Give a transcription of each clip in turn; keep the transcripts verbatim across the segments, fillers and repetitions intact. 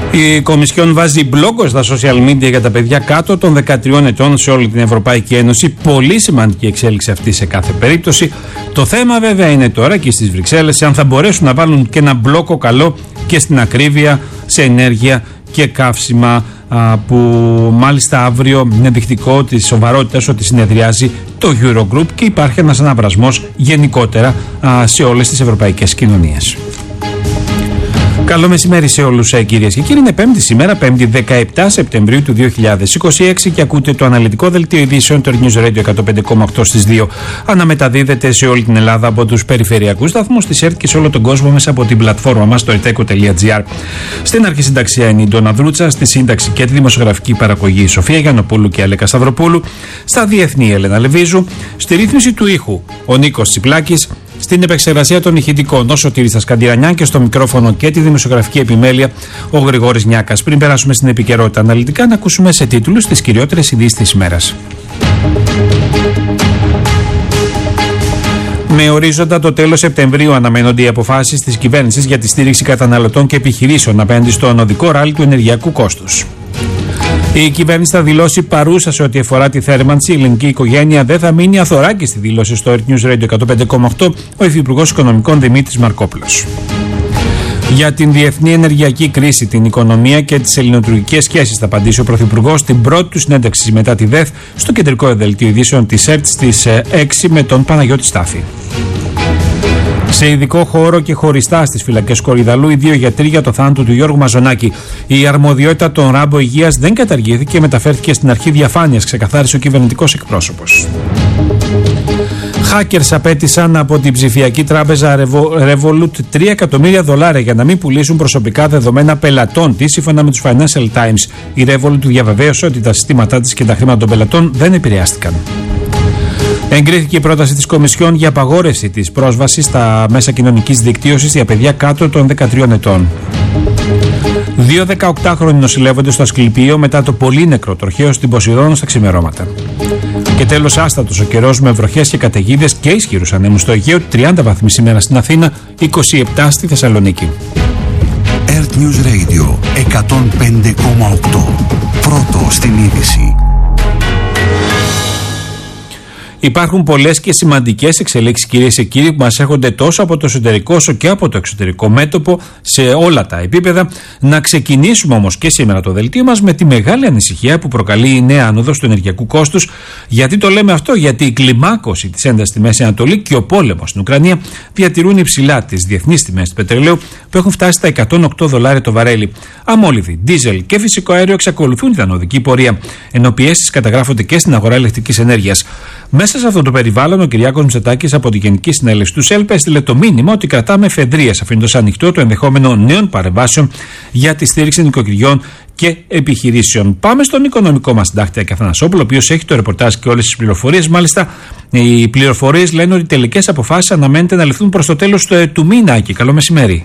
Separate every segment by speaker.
Speaker 1: Η Κομισιόν βάζει μπλόκο στα social media για τα παιδιά κάτω των δεκατριών ετών σε όλη την Ευρωπαϊκή Ένωση. Πολύ σημαντική εξέλιξη αυτή σε κάθε περίπτωση. Το θέμα βέβαια είναι τώρα και στις Βρυξέλλες αν θα μπορέσουν να βάλουν και ένα μπλόκο καλό και στην ακρίβεια, σε ενέργεια και καύσιμα, που μάλιστα αύριο είναι δεικτικό της σοβαρότητας ότι συνεδριάζει το Eurogroup και υπάρχει ένας αναβρασμός γενικότερα σε όλες τις ευρωπαϊκές κοινωνίες. Καλό μεσημέρι σε όλους, κυρίες και κύριοι. Είναι Πέμπτη σήμερα, Πέμπτη δεκαεπτά Σεπτεμβρίου του δύο χιλιάδες είκοσι έξι και ακούτε το αναλυτικό δελτίο ειδήσεων του News Radio εκατόν πέντε κόμμα οκτώ στις δύο. Αναμεταδίδεται σε όλη την Ελλάδα από τους περιφερειακούς σταθμούς της ΕΡΤ και σε όλο τον κόσμο μέσα από την πλατφόρμα μας το ερτέκο τελεία τζι άρ. Στην αρχισυνταξία είναι η Ντόνα Δρούτσα, στη σύνταξη και τη δημοσιογραφική παραγωγή η Σοφία Γιαννοπούλου και Αλέκα Σταυροπούλου, στα διεθνή η Έλενα Λεβίζου, στη ρύθμιση του ήχου ο Νίκος Τσιπλάκης, στην επεξεργασία των ηχητικών ο Σωτήρης Τασκαντηρανιάν και στο μικρόφωνο και τη δημοσιογραφική επιμέλεια ο Γρηγόρης Νιάκας. Πριν περάσουμε στην επικαιρότητα αναλυτικά, να ακούσουμε σε τίτλους τις κυριότερες ειδήσεις της ημέρας. Με ορίζοντα το τέλος Σεπτεμβρίου αναμένονται οι αποφάσεις της κυβέρνησης για τη στήριξη καταναλωτών και επιχειρήσεων απέναντι στο οδικό ράλι του ενεργειακού κόστους. Η κυβέρνηση θα δηλώσει παρούσα σε ό,τι αφορά τη θέρμανση. Η ελληνική οικογένεια δεν θα μείνει αθωράκη στη δήλωση στο News Radio εκατόν πέντε κόμμα οκτώ ο Υφυπουργός Οικονομικών Δημήτρης Μαρκόπουλος. Για την διεθνή ενεργειακή κρίση, την οικονομία και τις ελληνοτουρκικές σχέσεις θα απαντήσει ο Πρωθυπουργός στην πρώτη του συνέντευξη μετά τη ΔΕΘ στο κεντρικό δελτίο ειδήσεων της ΕΡΤ στις έξι με τον Παναγιώτη Στάφη. Σε ειδικό χώρο και χωριστά στις φυλακές Κορυδαλού, οι δύο γιατροί για το θάνατο του Γιώργου Μαζονάκη. Η αρμοδιότητα των ράμπο υγείας δεν καταργήθηκε και μεταφέρθηκε στην αρχή διαφάνειας, ξεκαθάρισε ο κυβερνητικός εκπρόσωπος. Hackers απέτησαν από την ψηφιακή τράπεζα Revolut τρία εκατομμύρια δολάρια για να μην πουλήσουν προσωπικά δεδομένα πελατών της, σύμφωνα με τους Financial Times. Η Revolut διαβεβαίωσε ότι τα συστήματά της και τα χρήματα των πελατών δεν επηρεάστηκαν. Εγκρίθηκε η πρόταση της Κομισιόν για απαγόρευση της πρόσβασης στα μέσα κοινωνικής δικτύωσης για παιδιά κάτω των δεκατριών ετών. Δύο δεκαοκτάχρονοι νοσηλεύονται στο Ασκληπείο μετά το πολύ νεκρό τροχαίο στην Ποσειδώνα στα ξημερώματα. Και τέλος, άστατος ο καιρός με βροχές και καταιγίδες και ισχυρούς ανέμους στο Αιγαίο, τριάντα βαθμοί σήμερα στην Αθήνα, είκοσι επτά στη Θεσσαλονίκη.
Speaker 2: ΕΡΤ News Radio εκατόν πέντε κόμμα οκτώ. Πρώτο στην είδηση.
Speaker 1: Υπάρχουν πολλές και σημαντικές εξελίξεις, κυρίες και κύριοι, που μας έρχονται τόσο από το εσωτερικό όσο και από το εξωτερικό μέτωπο σε όλα τα επίπεδα. Να ξεκινήσουμε όμως και σήμερα το δελτίο μας με τη μεγάλη ανησυχία που προκαλεί η νέα άνοδος του ενεργειακού κόστους. Γιατί το λέμε αυτό? Γιατί η κλιμάκωση της έντασης στη Μέση Ανατολή και ο πόλεμος στην Ουκρανία διατηρούν υψηλά τις διεθνείς τιμές του πετρελαίου που έχουν φτάσει στα εκατόν οκτώ δολάρια το βαρέλι. Αμόλυβη, ντίζελ και φυσικό αέριο εξακολουθούν την ανωδική πορεία, ενώ πιέσεις καταγράφονται και στην αγορά ηλεκτρικής ενέργειας. Μέσα σε αυτό το περιβάλλον, ο Κυριάκος Μητσοτάκης από τη Γενική Συνέλευση του ΣΕΛΠ έστειλε το μήνυμα ότι κρατάμε εφεδρείες, αφήνοντας ανοιχτό το ενδεχόμενο νέων παρεμβάσεων για τη στήριξη νοικοκυριών και επιχειρήσεων. Πάμε στον οικονομικό μας συντάκτη Αθανασόπουλο, ο οποίος έχει το ρεπορτάζ και όλες τις πληροφορίες. Μάλιστα, οι πληροφορίες λένε ότι οι τελικές αποφάσεις αναμένεται να ληφθούν προς το τέλος του μήνα. Και καλό μεσημέρι.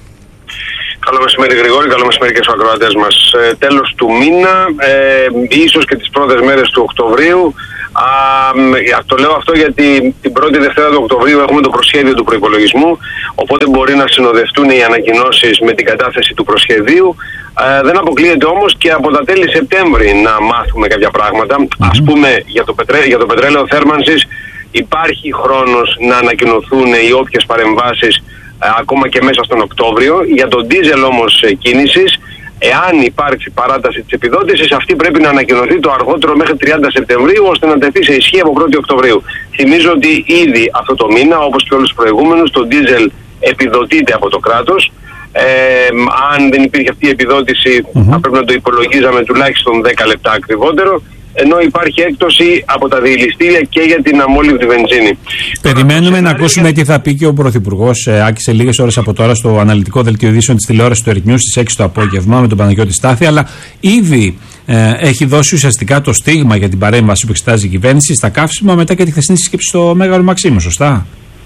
Speaker 3: Καλό μεσημέρι, Γρηγόρη, καλό μεσημέρι και στους ακροατές μας. Ε, τέλος του μήνα, ε, ίσως και τις πρώτες μέρες του Οκτωβρίου. Α, το λέω αυτό γιατί την πρώτη Δευτέρα του Οκτωβρίου έχουμε το προσχέδιο του προϋπολογισμού, οπότε μπορεί να συνοδευτούν οι ανακοινώσεις με την κατάθεση του προσχεδίου. Ε, δεν αποκλείεται όμως και από τα τέλη Σεπτέμβρη να μάθουμε κάποια πράγματα. Mm-hmm. Ας πούμε για το, πετρέ, για το πετρέλαιο θέρμανσης υπάρχει χρόνος να ανακοινωθούν οι όποιες παρεμβάσεις ε, ακόμα και μέσα στον Οκτώβριο. Για τον ντίζελ όμως ε, κίνησης, εάν υπάρξει παράταση της επιδότησης, αυτή πρέπει να ανακοινωθεί το αργότερο μέχρι τριάντα Σεπτεμβρίου, ώστε να τεθεί σε ισχύ από πρώτη Οκτωβρίου. Θυμίζω ότι ήδη αυτό το μήνα, όπως και όλους τους προηγούμενους, το ντίζελ επιδοτείται από το κράτος. Ε, αν δεν υπήρχε αυτή η επιδότηση, mm-hmm. θα πρέπει να το υπολογίζαμε τουλάχιστον δέκα λεπτά ακριβότερο. Ενώ υπάρχει έκπτωση από τα διελιστήρια και για την αμόλυβδη βενζίνη.
Speaker 1: Περιμένουμε να ακούσουμε τι θα πει και ο Πρωθυπουργός ε, Άκη σε λίγες ώρες από τώρα στο αναλυτικό δελτίο ειδήσεων της τηλεόρασης του ΕΡΤ News στις έξι το απόγευμα με τον Παναγιώτη Στάθη. Αλλά ήδη ε, έχει δώσει ουσιαστικά το στίγμα για την παρέμβαση που εξετάζει η κυβέρνηση στα καύσιμα μετά και τη χθεσινή σύσκεψη στο Μέγαρο Μαξίμου, σωστά?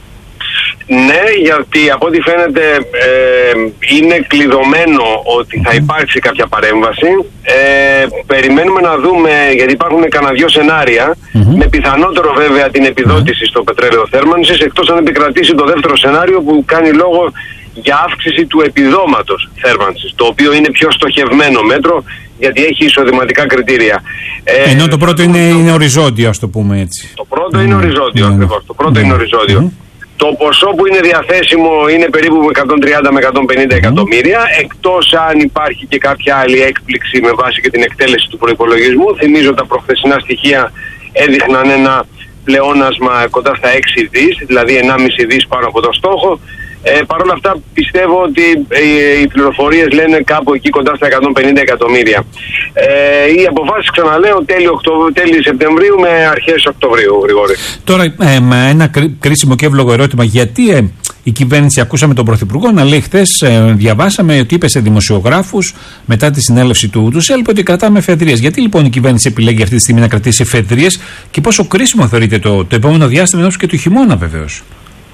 Speaker 3: Ναι, γιατί από ό,τι φαίνεται ε, είναι κλειδωμένο ότι θα υπάρξει κάποια παρέμβαση. Ε, περιμένουμε να δούμε, γιατί υπάρχουν κανένα δυο σενάρια, mm-hmm. με πιθανότερο βέβαια την επιδότηση mm-hmm. στο πετρέλαιο θέρμανσης, εκτός αν επικρατήσει το δεύτερο σενάριο που κάνει λόγο για αύξηση του επιδόματος θέρμανσης, το οποίο είναι πιο στοχευμένο μέτρο γιατί έχει εισοδηματικά κριτήρια.
Speaker 1: Ενώ το πρώτο είναι, είναι οριζόντιο, ας το πούμε έτσι.
Speaker 3: Το πρώτο mm. είναι οριζόντιο, mm. ακριβώς. Το πρώτο mm. είναι οριζόντιο. Mm. Το ποσό που είναι διαθέσιμο είναι περίπου εκατόν τριάντα με εκατόν πενήντα mm. εκατομμύρια, εκτός αν υπάρχει και κάποια άλλη έκπληξη με βάση και την εκτέλεση του προϋπολογισμού. Θυμίζω τα προχθεσινά στοιχεία έδειχναν ένα πλεόνασμα κοντά στα έξι δις, δηλαδή ενάμιση δις πάνω από το στόχο. Ε, Παρ' όλα αυτά πιστεύω ότι ε, οι πληροφορίες λένε κάπου εκεί κοντά στα εκατόν πενήντα εκατομμύρια. Ε, οι αποφάσεις, ξαναλέω, τέλη, Οκτωβ... τέλη Σεπτεμβρίου με αρχές Οκτωβρίου, Γρηγόρη. Τώρα, ε, με ένα κρίσιμο και εύλογο ερώτημα, γιατί ε, η κυβέρνηση, ακούσαμε τον Πρωθυπουργό να λέει χθες, ε, διαβάσαμε ότι είπε σε δημοσιογράφους μετά τη συνέλευση του του ΣΕΛΠ ότι κρατάμε εφεδρείες. Γιατί λοιπόν η κυβέρνηση επιλέγει αυτή τη στιγμή να κρατήσει εφεδρείες και πόσο κρίσιμο θεωρείται το, το επόμενο διάστημα, ενώ και του χειμώνα βεβαίως?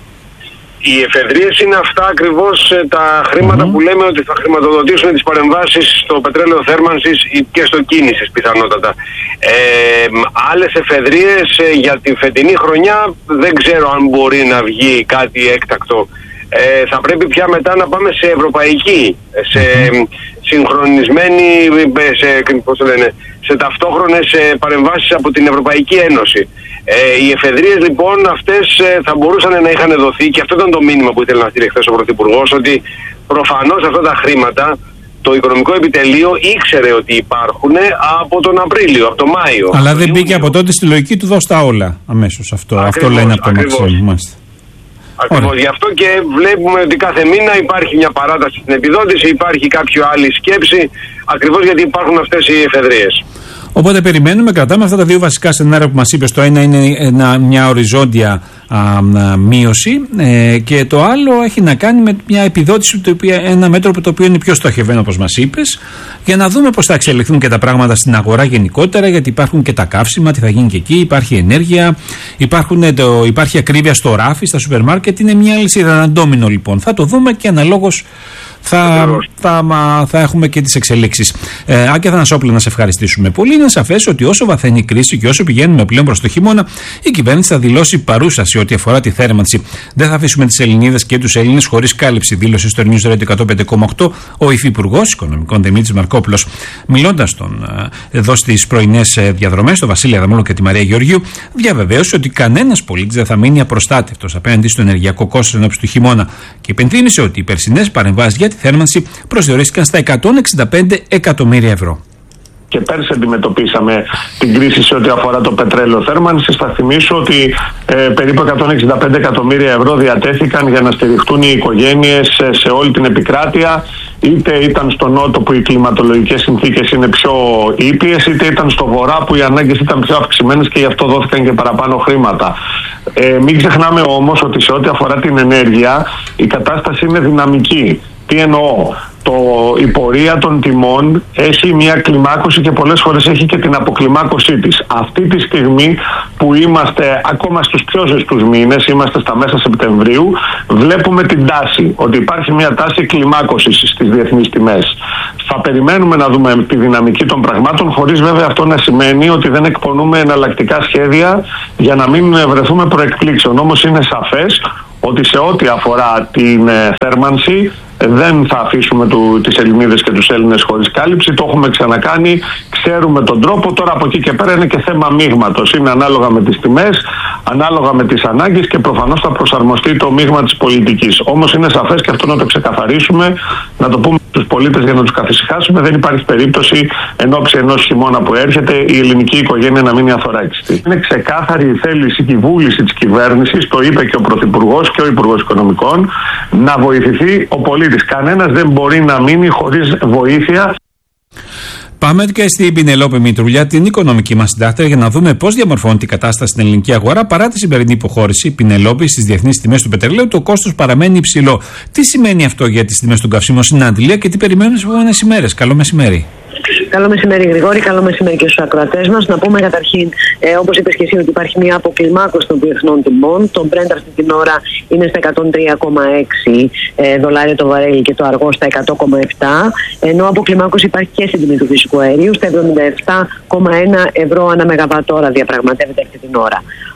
Speaker 3: Οι εφεδρείες είναι αυτά ακριβώς τα χρήματα mm-hmm. που λέμε ότι θα χρηματοδοτήσουν τις παρεμβάσεις στο πετρέλαιο θέρμανσης και στο κίνησης πιθανότατα. Ε, άλλες εφεδρείες για την φετινή χρονιά δεν ξέρω αν μπορεί να βγει κάτι έκτακτο. Ε, θα πρέπει πια μετά να πάμε σε ευρωπαϊκή, σε συγχρονισμένη, σε, πώς το λένε, σε ταυτόχρονες παρεμβάσεις από την Ευρωπαϊκή Ένωση. Ε, οι εφεδρείες λοιπόν αυτές ε, θα μπορούσαν να είχαν δοθεί, και αυτό ήταν το μήνυμα που ήθελε να στείλει χθες ο Πρωθυπουργός, ότι προφανώς αυτά τα χρήματα το Οικονομικό Επιτελείο ήξερε ότι υπάρχουν από τον Απρίλιο, από τον Μάιο. Αλλά δεν μπήκε από τότε στη λογική του δώσ' τα όλα αμέσως αυτό. Ακριβώς, αυτό λένε από το Μαξίμου. Ακριβώς. Γι' αυτό και βλέπουμε ότι κάθε μήνα υπάρχει μια παράταση στην επιδότηση, υπάρχει κάποια άλλη σκέψη, ακριβώς γιατί υπάρχουν αυτές οι εφεδρείες.
Speaker 1: Οπότε περιμένουμε, κρατάμε αυτά τα δύο βασικά σενάρια που μας είπες. Το ένα είναι ένα, μια οριζόντια α, α, μείωση ε, και το άλλο έχει να κάνει με μια επιδότηση, το οποίο, ένα μέτρο το οποίο είναι πιο στοχευμένο, όπως μας είπες, για να δούμε πώς θα εξελιχθούν και τα πράγματα στην αγορά γενικότερα, γιατί υπάρχουν και τα καύσιμα, τι θα γίνει και εκεί, υπάρχει ενέργεια, υπάρχουν, το, υπάρχει ακρίβεια στο ράφι, στα σούπερ μάρκετ, είναι μια λυσίδα, ένα ντόμινο λοιπόν. Θα το δούμε και αναλόγως Θα, θα, θα έχουμε και τις εξελίξεις. Ε, Άκη Αθανασόπουλε, να σε ευχαριστήσουμε πολύ. Είναι σαφές ότι όσο βαθαίνει η κρίση και όσο πηγαίνουμε πλέον προς το χειμώνα, η κυβέρνηση θα δηλώσει παρούσταση ό,τι αφορά τη θέρμανση. Δεν θα αφήσουμε τις Ελληνίδες και τους Έλληνες χωρίς κάλυψη, δήλωσε στο News Radio εκατόν πέντε κόμμα οκτώ ο Υφυπουργός Οικονομικών Δημήτρης Μαρκόπουλος. Μιλώντας τον εδώ στις πρωινές διαδρομές, στον Βασίλη Αδαμόλο και τη Μαρία Γεωργίου, διαβεβαίωσε ότι κανένας πολίτης δεν θα μείνει απροστάτευτος απέναντι στο ενεργειακό κόστος ενόψει του χειμώνα και υπενθύμησε ότι οι περσινές παρεμβάσεις για τη θέρμανση προσδιορίστηκαν στα εκατόν εξήντα πέντε εκατομμύρια ευρώ.
Speaker 4: Και πέρσι αντιμετωπίσαμε την κρίση σε ό,τι αφορά το πετρέλαιο θέρμανσης. Θα θυμίσω ότι ε, περίπου εκατόν εξήντα πέντε εκατομμύρια ευρώ διατέθηκαν για να στηριχτούν οι οικογένειες σε, σε όλη την επικράτεια. Είτε ήταν στο νότο που οι κλιματολογικές συνθήκες είναι πιο ήπιες, είτε ήταν στο βορρά που οι ανάγκες ήταν πιο αυξημένες και γι' αυτό δόθηκαν και παραπάνω χρήματα. Ε, μην ξεχνάμε όμως ότι σε ό,τι αφορά την ενέργεια η κατάσταση είναι δυναμική. Τι εννοώ? Το, η πορεία των τιμών έχει μια κλιμάκωση και πολλές φορές έχει και την αποκλιμάκωσή της. Αυτή τη στιγμή που είμαστε ακόμα στους πιο ζεστούς μήνες, είμαστε στα μέσα Σεπτεμβρίου, βλέπουμε την τάση, ότι υπάρχει μια τάση κλιμάκωσης στις διεθνείς τιμές. Θα περιμένουμε να δούμε τη δυναμική των πραγμάτων, χωρίς βέβαια αυτό να σημαίνει ότι δεν εκπονούμε εναλλακτικά σχέδια για να μην βρεθούμε προεκπλήξεων. Όμως είναι σαφές ότι σε ό,τι αφορά την ε, θέρμανση δεν θα αφήσουμε του, τις Ελληνίδες και τους Έλληνες χωρίς κάλυψη. Το έχουμε ξανακάνει, ξέρουμε τον τρόπο. Τώρα από εκεί και πέρα είναι και θέμα μείγματος. Είναι ανάλογα με τις τιμές, ανάλογα με τις ανάγκες και προφανώς θα προσαρμοστεί το μείγμα της πολιτικής. Όμως είναι σαφές και αυτό να το ξεκαθαρίσουμε, να το πούμε στους πολίτες για να τους καθησυχάσουμε. Δεν υπάρχει περίπτωση εν ώψη ενός χειμώνα που έρχεται η ελληνική οικογένεια να μείνει αθωράκιστη. Είναι ξεκάθαρη η θέληση και η βούληση της κυβέρνησης, το είπε και ο Πρωθυπουργός και ο Υπουργός Οικονομικών, να βοηθηθεί ο πολίτης. Κανένας δεν μπορεί να μείνει χωρίς βοήθεια.
Speaker 1: Πάμε και στην Πινελόπη Μητρουλιά, την οικονομική μας συντάκτρια, για να δούμε πώς διαμορφώνεται η κατάσταση στην ελληνική αγορά. Παρά τη σημερινή υποχώρηση, Πινελόπη, στις διεθνείς τιμές του πετρελαίου, το κόστος παραμένει υψηλό. Τι σημαίνει αυτό για τις τιμές των καυσίμων στην Αντλία και τι περιμένουμε τις επόμενες ημέρες? Καλό μεσημέρι.
Speaker 5: Καλό μεσημέρι, Γρηγόρη. Καλό μεσημέρι και στους ακροατές μας. Να πούμε καταρχήν, ε, όπως είπες και εσύ, ότι υπάρχει μια αποκλιμάκωση των διεθνών τιμών. Το Brent αυτή την ώρα είναι στα εκατόν τρία κόμμα έξι ε, δολάρια το βαρέλι και το αργό στα εκατό κόμμα επτά. Ενώ αποκλιμάκωση υπάρχει και στην τιμή του φυσικού αερίου, στα εβδομήντα επτά κόμμα ένα ευρώ ανά μεγαβατόρα διαπραγματεύεται αυτή την ώρα.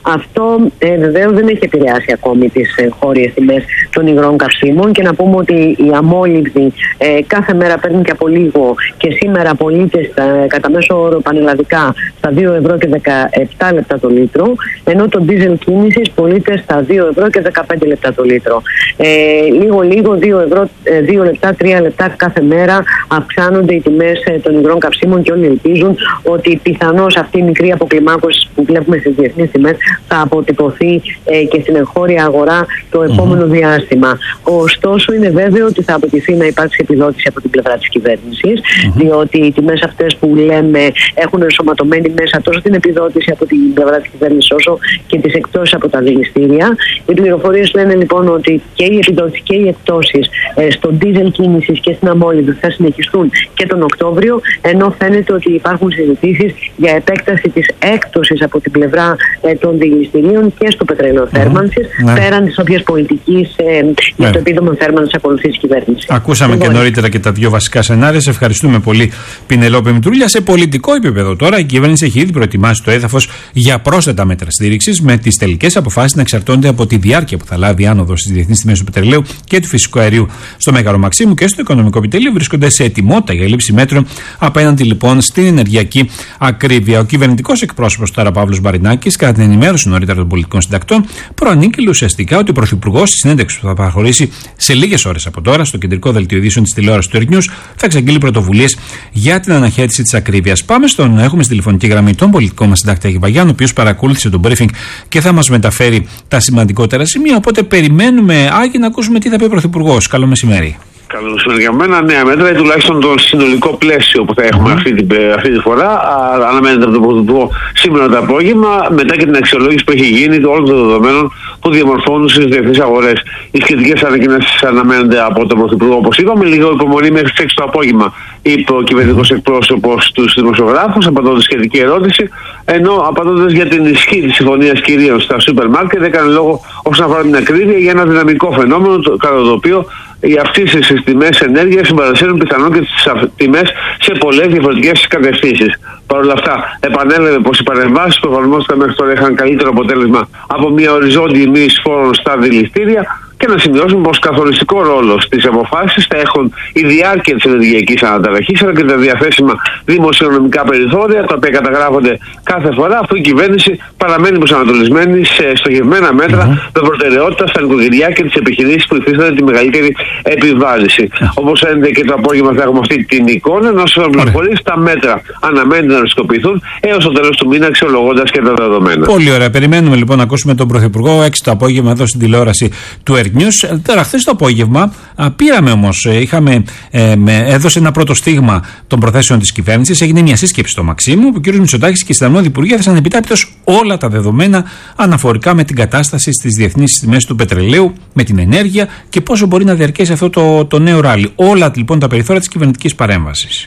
Speaker 5: Αυτό ε, βεβαίως δεν έχει επηρεάσει ακόμη τις ε, χώριες τιμές των υγρών καυσίμων, και να πούμε ότι οι αμόλυβδοι ε, κάθε μέρα παίρνουν και από λίγο, και σήμερα πωλείται στα, κατά μέσο όρο πανελλαδικά στα δύο ευρώ και δεκαεπτά λεπτά το λίτρο, ενώ το ντίζελ κίνησης πωλείται στα δύο ευρώ και δεκαπέντε λεπτά το λίτρο. Ε, λίγο λίγο, δύο ευρώ, δύο λεπτά, τρία λεπτά κάθε μέρα αυξάνονται οι τιμές ε, των υγρών καυσίμων, και όλοι ελπίζουν ότι πιθανώς αυτή η μικρή αποκλιμάκωση που βλέπουμε στις διεθνείς τιμές θα αποτυπωθεί ε, και στην εγχώρια αγορά το επόμενο mm-hmm. διάστημα. Ωστόσο, είναι βέβαιο ότι θα απαιτηθεί να υπάρξει επιδότηση από την πλευρά της κυβέρνησης, mm-hmm. διότι οι τιμές αυτές που λέμε έχουν ενσωματωμένη μέσα τόσο την επιδότηση από την πλευρά της κυβέρνησης όσο και τις εκτόσεις από τα δηληστήρια. Οι πληροφορίες λένε λοιπόν ότι και η επιδότηση και οι εκτόσεις ε, στο ντίζελ κίνησης και στην αμόλυβδη θα συνεχιστούν και τον Οκτώβριο, ενώ φαίνεται ότι υπάρχουν συζητήσεις για επέκταση της έκπτωσης από την πλευρά ε, των δηληστηρίων και στο πετρέλαιο mm-hmm. θέρμανσης, ναι. πέραν της όποιας πολιτικής ε, ναι. για το επίδομα θέρμανσης ακολουθεί της κυβέρνησης. Ακούσαμε
Speaker 1: και νωρίτερα και τα δύο βασικά σενάρια. Σε ευχαριστούμε πολύ, Πινελόπη Μητρούλια. Σε πολιτικό επίπεδο τώρα, η κυβέρνηση έχει ήδη προετοιμάσει το έδαφος για πρόσθετα μέτρα στήριξης, με τις τελικές αποφάσεις να εξαρτώνται από τη διάρκεια που θα λάβει η άνοδος στις διεθνείς τιμές του πετρελαίου και του φυσικού αερίου. Στο Μέγαρο Μαξίμου και στο Οικονομικό Επιτελείο βρίσκονται σε ετοιμότητα για λήψη μέτρων απέναντι λοιπόν στην ενεργειακή ακρίβεια. Ο κυβερνητικός εκπρόσωπος τώρα, Παύλος Μπαρινάκης, κατά την ενημέρωση νωρίτερα των πολιτικών συντακτών, προανήγγειλε ουσιαστικά ότι ο Πρωθυπουργός στη συνέντευξη που θα παραχωρήσει σε λίγες ώρες από τώρα στο κεντρικό δελτίο ειδήσεων της τηλεόρασης του Air News θα εξαγγείλει πρωτοβουλίες για την αναχέτηση της ακρίβειας. Πάμε στον έχουμε στη τηλεφωνική γραμμή τον πολιτικό μας συντάκτη Άκη Βαγιάννου, ο οποίος παρακολούθησε τον briefing και θα μας μεταφέρει τα σημαντικότερα σημεία. Οπότε περιμένουμε, Άκη, να ακούσουμε τι θα πει ο Πρωθυπουργός. Καλό μεσημέρι.
Speaker 4: Καλώς ήρθατε. Για μένα νέα μέτρα ή τουλάχιστον το συνολικό πλαίσιο που θα έχουμε mm. αυτή, την, αυτή τη φορά αναμένεται από τον Πρωθυπουργό σήμερα το απόγευμα, μετά και την αξιολόγηση που έχει γίνει όλων των δεδομένων που διαμορφώνουν στις διεθνείς αγορές. Οι σχετικές ανακοινώσεις αναμένονται από τον Πρωθυπουργό, όπως είπαμε, λίγο υπομονή μέχρι τις έξι το απόγευμα, είπε ο κυβερνητικός εκπρόσωπος στους δημοσιογράφους, απαντώντας σχετική ερώτηση, ενώ απαντώντας για την ισχύ της συμφωνίας κυρίως στα σούπερ μάρκετ, έκανε λόγο όσον αφορά την ακρίβεια για ένα δυναμικό φαινόμενο, κατά το οποίο οι αυξήσεις στις τιμές ενέργειας συμπαρασύρουν πιθανόν και τις τιμές σε πολλές διαφορετικές κατευθύνσεις. Παρ' όλα αυτά, επανέλαβε πως οι παρεμβάσεις που εφαρμόστηκαν μέχρι τώρα είχαν καλύτερο αποτέλεσμα από μια οριζόντια μείωση φόρων στα δηληστήρια, και να σημειώσουμε πως καθοριστικό ρόλο στις αποφάσεις θα έχουν η διάρκεια της ενεργειακής αναταραχής, αλλά και τα διαθέσιμα δημοσιονομικά περιθώρια, τα οποία καταγράφονται κάθε φορά, αφού η κυβέρνηση παραμένει προσανατολισμένη σε στοχευμένα μέτρα mm-hmm. με προτεραιότητα στα νοικοκυριά και τις επιχειρήσεις που υφίστανται τη μεγαλύτερη επιβάρυνση. Mm-hmm. Όπως φαίνεται και το απόγευμα θα έχουμε αυτή την εικόνα, ενώ σε πληροφορίες τα μέτρα αναμένεται να οριστικοποιηθούν έως το τέλος του μήνα, αξιολογώντας και τα δεδομένα. Πολύ
Speaker 1: ωραία. Περιμένουμε λοιπόν να ακούσουμε τον Πρωθυπουργό έξι το απόγευμα εδώ στην τηλεόραση του Air News. Τώρα, χθες το απόγευμα α, πήραμε όμως, είχαμε, ε, με, έδωσε ένα πρώτο στίγμα των προθέσεων της κυβέρνησης. Έγινε μια σύσκεψη στο Μαξίμου, που ο κ. Μητσοτάκης και η Συνταγματική Υπουργεία έθεσαν επιτάπητος όλα τα δεδομένα αναφορικά με την κατάσταση στις διεθνείς τιμές του πετρελαίου, με την ενέργεια και πόσο μπορεί να διαρκέσει αυτό το, το νέο ράλι. Όλα λοιπόν τα περιθώρια της κυβερνητικής παρέμβασης.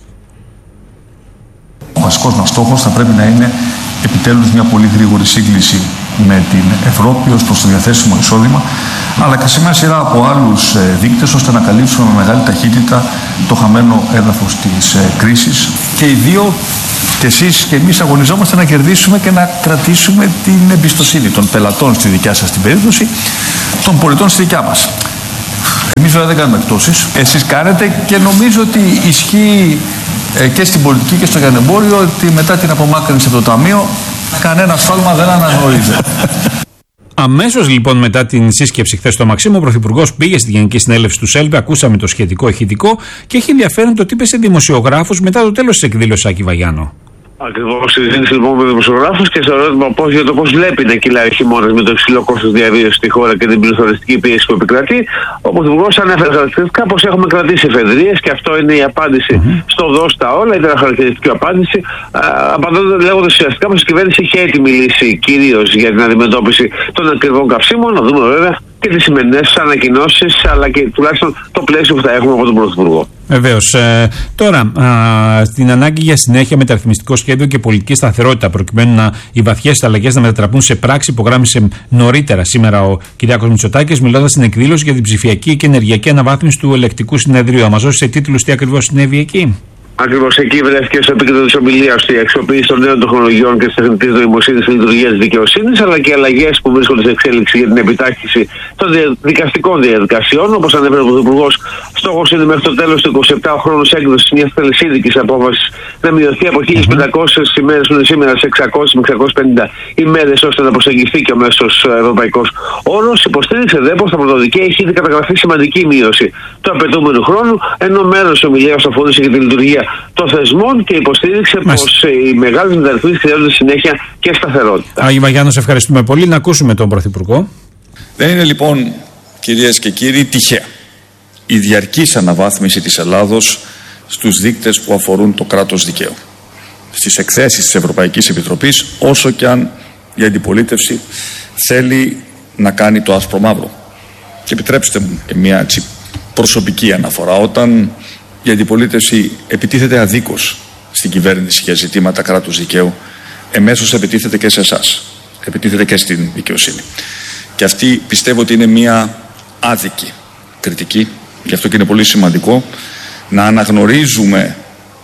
Speaker 6: Ο βασικός μας στόχος θα πρέπει να είναι επιτέλους μια πολύ γρήγορη σύγκληση με την Ευρώπη ως προς το διαθέσιμο εισόδημα, αλλά και σε μια σειρά από άλλους δείκτες, ώστε να καλύψουμε με μεγάλη ταχύτητα το χαμένο έδαφος της κρίσης. Και οι δύο, και εσείς και εμείς, αγωνιζόμαστε να κερδίσουμε και να κρατήσουμε την εμπιστοσύνη των πελατών στη δικιά σας την περίπτωση, των πολιτών στη δικιά μας. Εμείς βέβαια δεν κάνουμε εκτόσεις, εσείς κάνετε, και νομίζω ότι ισχύει και στην πολιτική και στο λιανεμπόριο ότι μετά την απομάκρυνση από το Ταμείο κανένα σφάλμα δεν αναγνωρίζεται.
Speaker 1: Αμέσως λοιπόν μετά την σύσκεψη χθες στο Μαξίμου, ο Πρωθυπουργός πήγε στη Γενική Συνέλευση του ΣΕΛΒΕ, ακούσαμε το σχετικό ηχητικό και έχει ενδιαφέρον το τι είπε σε δημοσιογράφους μετά το τέλος της εκδήλωσης, Άκη Βαγιάννου.
Speaker 4: Ακριβώς, συζήτηση λοιπόν με δημοσιογράφους και στο ερώτημα πώς, για το πώς βλέπει να κυλάει ο χειμώνας με το υψηλό κόστος διαβίωσης στη χώρα και την πληθωριστική πίεση που επικρατεί. Ο Πρωθυπουργός ανέφερε χαρακτηριστικά πως έχουμε κρατήσει εφεδρείες, και αυτό είναι η απάντηση mm-hmm. στο δώστα όλα. Ήταν χαρακτηριστική απάντηση, απαντώντας λέγοντας ουσιαστικά πως η κυβέρνηση είχε έτοιμη λύση κυρίως για την αντιμετώπιση των ακριβών καυσίμων. Να δούμε βέβαια και τις σημερινές ανακοινώσεις, αλλά και τουλάχιστον το πλαίσιο που θα έχουμε από τον Πρωθυπουργό.
Speaker 1: Βεβαίως. Ε, τώρα, α, στην ανάγκη για συνέχεια μεταρρυθμιστικό σχέδιο και πολιτική σταθερότητα, προκειμένου να οι βαθιές αλλαγές να μετατραπούν σε πράξη, υπογράμμισε νωρίτερα σήμερα ο Κυριάκος Μητσοτάκης, μιλώντας στην εκδήλωση για την ψηφιακή και ενεργειακή αναβάθμιση του Ελεκτικού Συνεδρίου. Μας δώσει σε τίτλους τι ακριβώς συνέβη εκεί.
Speaker 3: Ακριβώς εκεί βρέθηκε στο επίκεντρο της ομιλίας του η αξιοποίηση των νέων τεχνολογιών και της τεχνητής νοημοσύνης στη λειτουργία της δικαιοσύνης, αλλά και αλλαγές που βρίσκονται σε εξέλιξη για την επιτάχυνση των δικαστικών διαδικασιών. Όπως ανέφερε ο Πρωθυπουργός, στόχος είναι μέχρι το τέλος του είκοσι επτά ο χρόνος έκδοσης μιας τελεσίδικης απόφασης να μειωθεί από χίλιες πεντακόσιες ημέρες που είναι σήμερα σε εξακόσιες με εξακόσιες πενήντα ημέρες, ώστε να προσεγγιστεί και ο μέσος ευρωπαϊκός όρος. Υποστήριξε δε πως τα πρωτοδικαία έχει ήδη καταγραφεί σημαντική μείωση του απαιτούμενου χρόνου, ενώ μέρος της ομιλίας αφορούσε για τη λειτουργία των θεσμών και υποστήριξε πως οι μεγάλες μεταρρυθμίσεις χρειάζονται συνέχεια και σταθερότητα.
Speaker 1: Άγιο Βαγιάννο, σε ευχαριστούμε πολύ. Να ακούσουμε τον Πρωθυπουργό.
Speaker 6: Δεν είναι λοιπόν, κυρίες και κύριοι, τυχαία η διαρκής αναβάθμιση της Ελλάδος στους δείκτες που αφορούν το κράτος δικαίου. Στις εκθέσεις της Ευρωπαϊκής Επιτροπής, όσο και αν η αντιπολίτευση θέλει να κάνει το άσπρο μαύρο. Και επιτρέψτε μου και μια έτσι προσωπική αναφορά. Όταν η αντιπολίτευση επιτίθεται αδίκως στην κυβέρνηση για ζητήματα κράτους δικαίου, εμέσως επιτίθεται και σε εσάς. Επιτίθεται και στην δικαιοσύνη. Και αυτή πιστεύω ότι είναι μια άδικη κριτική. Γι' αυτό και είναι πολύ σημαντικό να αναγνωρίζουμε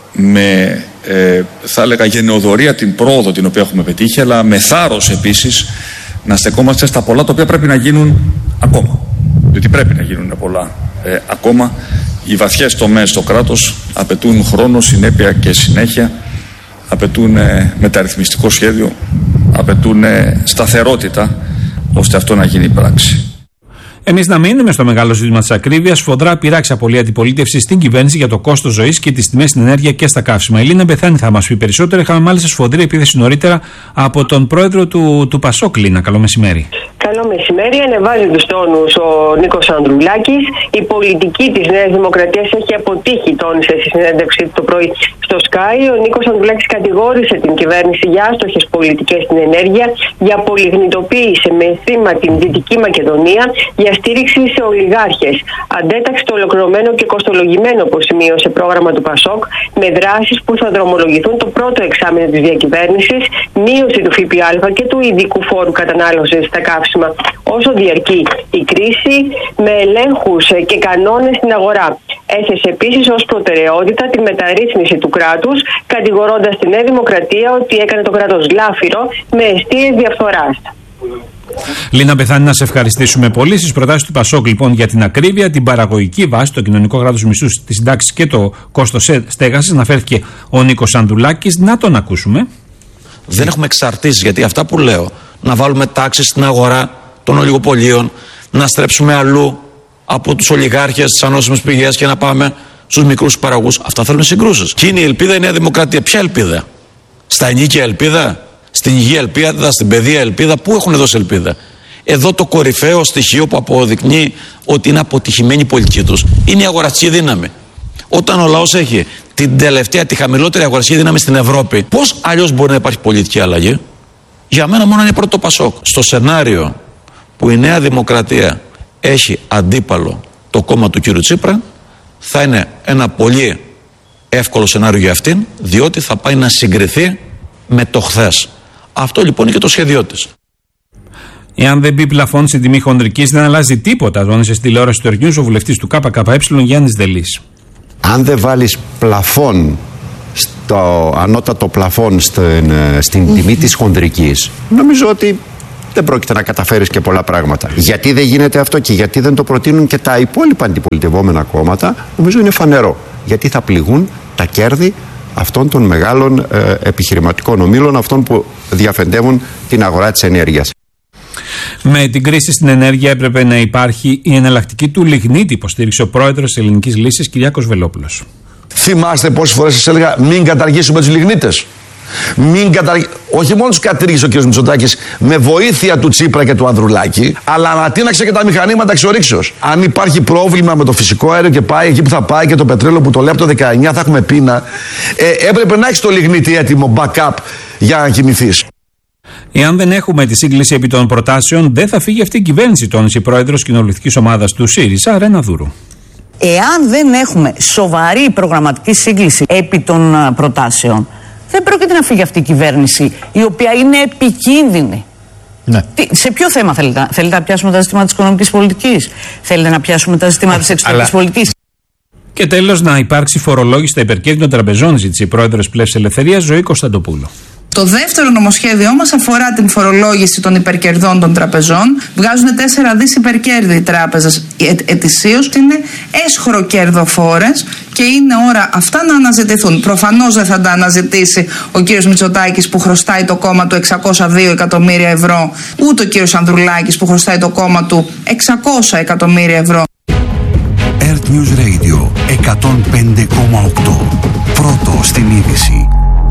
Speaker 6: με, ε, θα έλεγα, γενεοδορία την πρόοδο την οποία έχουμε πετύχει, αλλά με θάρρος επίσης να στεκόμαστε στα πολλά τα οποία πρέπει να γίνουν ακόμα. Διότι πρέπει να γίνουν πολλά ε, ακόμα. Οι βαθιές τομές στο κράτος απαιτούν χρόνο, συνέπεια και συνέχεια, απαιτούν ε, μεταρρυθμιστικό σχέδιο, απαιτούν ε, σταθερότητα, ώστε αυτό να γίνει πράξη.
Speaker 1: Εμείς να μείνουμε στο μεγάλο ζήτημα της ακρίβειας. Σφοδρά πειράξει από πολλή αντιπολίτευση στην κυβέρνηση για το κόστος ζωής και τις τιμές στην ενέργεια και στα καύσιμα. Η Λίνα Μπεθάνη θα μας πει περισσότερο. Είχαμε μάλιστα σφοδρή επίθεση νωρίτερα από τον πρόεδρο του, του Πασόκ. Λίνα, καλό μεσημέρι.
Speaker 5: Καλό μεσημέρι. Ανεβάζει τους τόνους ο Νίκος Ανδρουλάκης. Η πολιτική της Νέας Δημοκρατίας έχει αποτύχει, τόνισε στη συνέντευξη το πρωί στο Sky. Ο Νίκος Ανδρουλάκης κατηγόρησε την κυβέρνηση για άστοχες πολιτικές στην ενέργεια, για πολυγνητοποίηση με θύμα την Δυτική Μακεδονία, για στήριξη σε ολιγάρχες. Αντέταξε το ολοκληρωμένο και κοστολογημένο, όπως σημείωσε, πρόγραμμα του Πασόκ, με δράσεις που θα δρομολογηθούν το πρώτο εξάμηνο της διακυβέρνησης, μείωση του ΦΠΑ και του ειδικού φόρου κατανάλωσης στα καύσιμα όσο διαρκεί η κρίση, με ελέγχους και κανόνες στην αγορά. Έθεσε επίσης ως προτεραιότητα τη μεταρρύθμιση του κράτους, κατηγορώντας τη Νέα Δημοκρατία ότι έκανε το κράτος λάφυρο με εστίες διαφθοράς.
Speaker 1: Λίνα Μπεθάνη, να σε ευχαριστήσουμε πολύ. Στις προτάσεις του Πασόκ, λοιπόν, για την ακρίβεια, την παραγωγική βάση, το κοινωνικό κράτος, μισθούς, τις συντάξεις και το κόστος στέγασης, αναφέρθηκε ο Νίκος Ανδρουλάκης. Να τον ακούσουμε.
Speaker 7: Δεν έχουμε εξαρτήσεις, γιατί αυτά που λέω, να βάλουμε τάξεις στην αγορά των ολιγοπολίων, να στρέψουμε αλλού από τους ολιγάρχες, τις ανώσιμες πηγές και να πάμε στους μικρούς παραγωγούς. Αυτά θέλουν συγκρούσεις. Και είναι η ελπίδα η Νέα Δημοκρατία. Ποια ελπίδα? Στα ενίκια ελπίδα? Στην υγεία ελπίδα, στην παιδεία ελπίδα? Πού έχουν δώσει ελπίδα? Εδώ το κορυφαίο στοιχείο που αποδεικνύει ότι είναι αποτυχημένη η πολιτική τους είναι η αγοραστική δύναμη. Όταν ο λαός έχει την τελευταία, τη χαμηλότερη αγοραστική δύναμη στην Ευρώπη, πώς αλλιώς μπορεί να υπάρχει πολιτική αλλαγή? Για μένα μόνο είναι πρώτο Πασόκ. Στο σενάριο που η Νέα Δημοκρατία έχει αντίπαλο το κόμμα του κ. Τσίπρα, θα είναι ένα πολύ εύκολο σενάριο για αυτήν, διότι θα πάει να συγκριθεί με το χθες. Αυτό λοιπόν είναι και το σχέδιό της.
Speaker 1: Εάν δεν μπει πλαφόν στην τιμή χονδρικής, δεν αλλάζει τίποτα, τόνισε στη τηλεόραση του Ερνιούς ο βουλευτής του ΚΚΕ Γιάννης Δελής.
Speaker 8: Αν δεν βάλεις πλαφόν, στο ανώτατο πλαφόν στην, στην τιμή της χονδρικής, νομίζω ότι δεν πρόκειται να καταφέρεις και πολλά πράγματα. Γιατί δεν γίνεται αυτό και γιατί δεν το προτείνουν και τα υπόλοιπα αντιπολιτευόμενα κόμματα, νομίζω είναι φανερό. Γιατί θα πληγούν τα κέρδη αυτών των μεγάλων ε, επιχειρηματικών ομίλων, αυτών που διαφεντεύουν την αγορά της ενέργειας.
Speaker 1: Με την κρίση στην ενέργεια έπρεπε να υπάρχει η εναλλακτική του λιγνίτη, υποστήριξε ο πρόεδρος της Ελληνικής Λύσης, Κυριάκος Βελόπουλος.
Speaker 9: Θυμάστε πόσες φορές σας έλεγα μην καταργήσουμε τους λιγνίτες? Μην καταργ... Όχι μόνο τους κατήργησε ο κ. Μητσοτάκης με βοήθεια του Τσίπρα και του Ανδρουλάκη, αλλά ανατείναξε και τα μηχανήματα εξορίξεως. Αν υπάρχει πρόβλημα με το φυσικό αέριο και πάει εκεί που θα πάει και το πετρέλαιο που το λέει από το δεκαεννιά θα έχουμε πείνα, ε, έπρεπε να έχεις το λιγνίτη έτοιμο backup για να κοιμηθείς.
Speaker 1: Εάν δεν έχουμε τη σύγκληση επί των προτάσεων, δεν θα φύγει αυτή η κυβέρνηση, τόνισε η πρόεδρος κοινοβουλευτικής ομάδας του ΣΥΡΙΖΑ, Ρένα Δούρου.
Speaker 10: Εάν δεν έχουμε σοβαρή προγραμματική σύγκληση επί των προτάσεων, δεν πρόκειται να φύγει αυτή η κυβέρνηση, η οποία είναι επικίνδυνη. Ναι. Τι, σε ποιο θέμα θέλετε, θέλετε να πιάσουμε τα ζητήματα της οικονομικής πολιτικής? Θέλετε να πιάσουμε τα ζητήματα της εξωτερικής πολιτικής?
Speaker 1: Και τέλος, να υπάρξει φορολόγηση στα υπερκέρδη των τραπεζών, ζήτησε η πρόεδρος Πλεύσης Ελευθερίας, Ζωή Κωνσταντοπούλου.
Speaker 11: Το δεύτερο νομοσχέδιό μας αφορά την φορολόγηση των υπερκερδών των τραπεζών. Βγάζουν τέσσερα δις υπερκέρδη οι τράπεζες ετησίως. Είναι έσχρο κερδοφόρες και είναι ώρα αυτά να αναζητηθούν. Προφανώς δεν θα τα αναζητήσει ο κύριος Μητσοτάκης που χρωστάει το κόμμα του εξακόσια δύο εκατομμύρια ευρώ, ούτε ο κύριος Ανδρουλάκης που χρωστάει το κόμμα του εξακόσια εκατομμύρια ευρώ.
Speaker 2: Earth News Radio εκατόν πέντε κόμμα οκτώ. Πρώτο στην είδηση.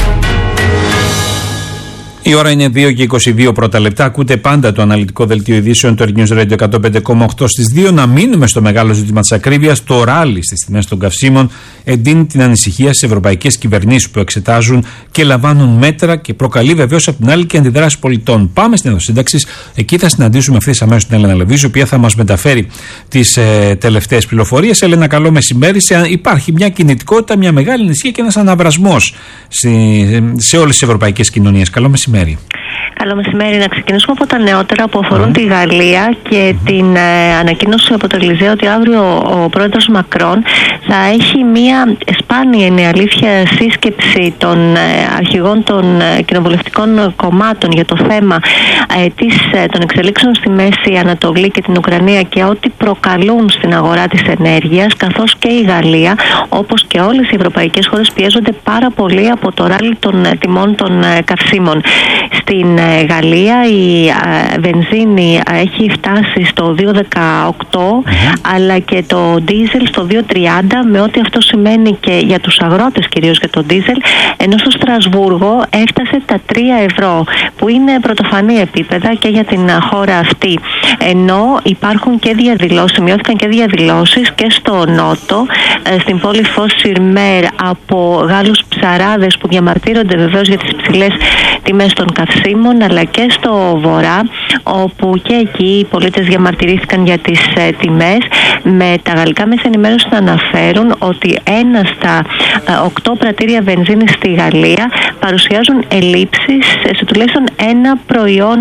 Speaker 1: Η ώρα είναι δύο και είκοσι δύο πρώτα λεπτά. Ακούτε πάντα το αναλυτικό δελτίο ειδήσεων του Earth News Radio εκατόν πέντε κόμμα οκτώ στις δύο. Να μείνουμε στο μεγάλο ζήτημα της ακρίβειας. Το ράλι στις τιμές των καυσίμων εντείνει την ανησυχία στις ευρωπαϊκές κυβερνήσεις που εξετάζουν και λαμβάνουν μέτρα και προκαλεί βεβαίως από την άλλη και αντιδράσεις πολιτών. Πάμε στην Εθνοσύνταξη. Εκεί θα συναντήσουμε ευθύς αμέσως την Έλενα Λεβίζου, η οποία θα μας μεταφέρει τις ε, τελευταίες πληροφορίες. Έλενα, καλό μεσημέρι. Σε, υπάρχει μια κινητικότητα, μια μεγάλη ανησυχία και ένας αναβρασμός σε, σε όλες τις ευρωπαϊκές κοινωνίες. Καλό μεσημέρι.
Speaker 12: Καλό μεσημέρι. Να ξεκινήσουμε από τα νεότερα που αφορούν mm. τη Γαλλία και mm. την ε, ανακοίνωση από το Ελιζέ ότι αύριο ο, ο πρόεδρος Μακρόν θα έχει μια σπάνια, είναι αλήθεια, σύσκεψη των ε, αρχηγών των ε, κοινοβουλευτικών κομμάτων για το θέμα ε, της, ε, των εξελίξεων στη Μέση Ανατολή και την Ουκρανία και ό,τι προκαλούν στην αγορά της ενέργειας, καθώς και η Γαλλία, όπως και όλες οι ευρωπαϊκές χώρες, πιέζονται πάρα πολύ από το ράλι των ε, τιμών των ε, καυσίμων. Στην ε, Γαλλία η ε, βενζίνη έχει φτάσει στο δύο δεκαοκτώ mm-hmm. αλλά και το ντίζελ στο δύο τριάντα, με ό,τι αυτό σημαίνει και για τους αγρότες, κυρίως για το ντίζελ, ενώ στο Στρασβούργο έφτασε τα τρία ευρώ, που είναι πρωτοφανή επίπεδα και για την χώρα αυτή. Ενώ υπάρχουν και διαδηλώσεις, σημειώθηκαν και διαδηλώσεις και στο Νότο, στην πόλη Φος-Σιρμέρ, από Γάλλους ψαράδες που διαμαρτύρονται βεβαίως για τις υψηλές τιμές των καυσίμων, αλλά και στο Βορρά, όπου και εκεί οι πολίτες διαμαρτυρήθηκαν για τις ε, τιμές, με τα γαλλικά μέσα ενημέρωση να αναφέρουν ότι ένα στα ε, οκτώ πρατήρια βενζίνης στη Γαλλία παρουσιάζουν ελλείψεις σε τουλάχιστον ένα προϊόν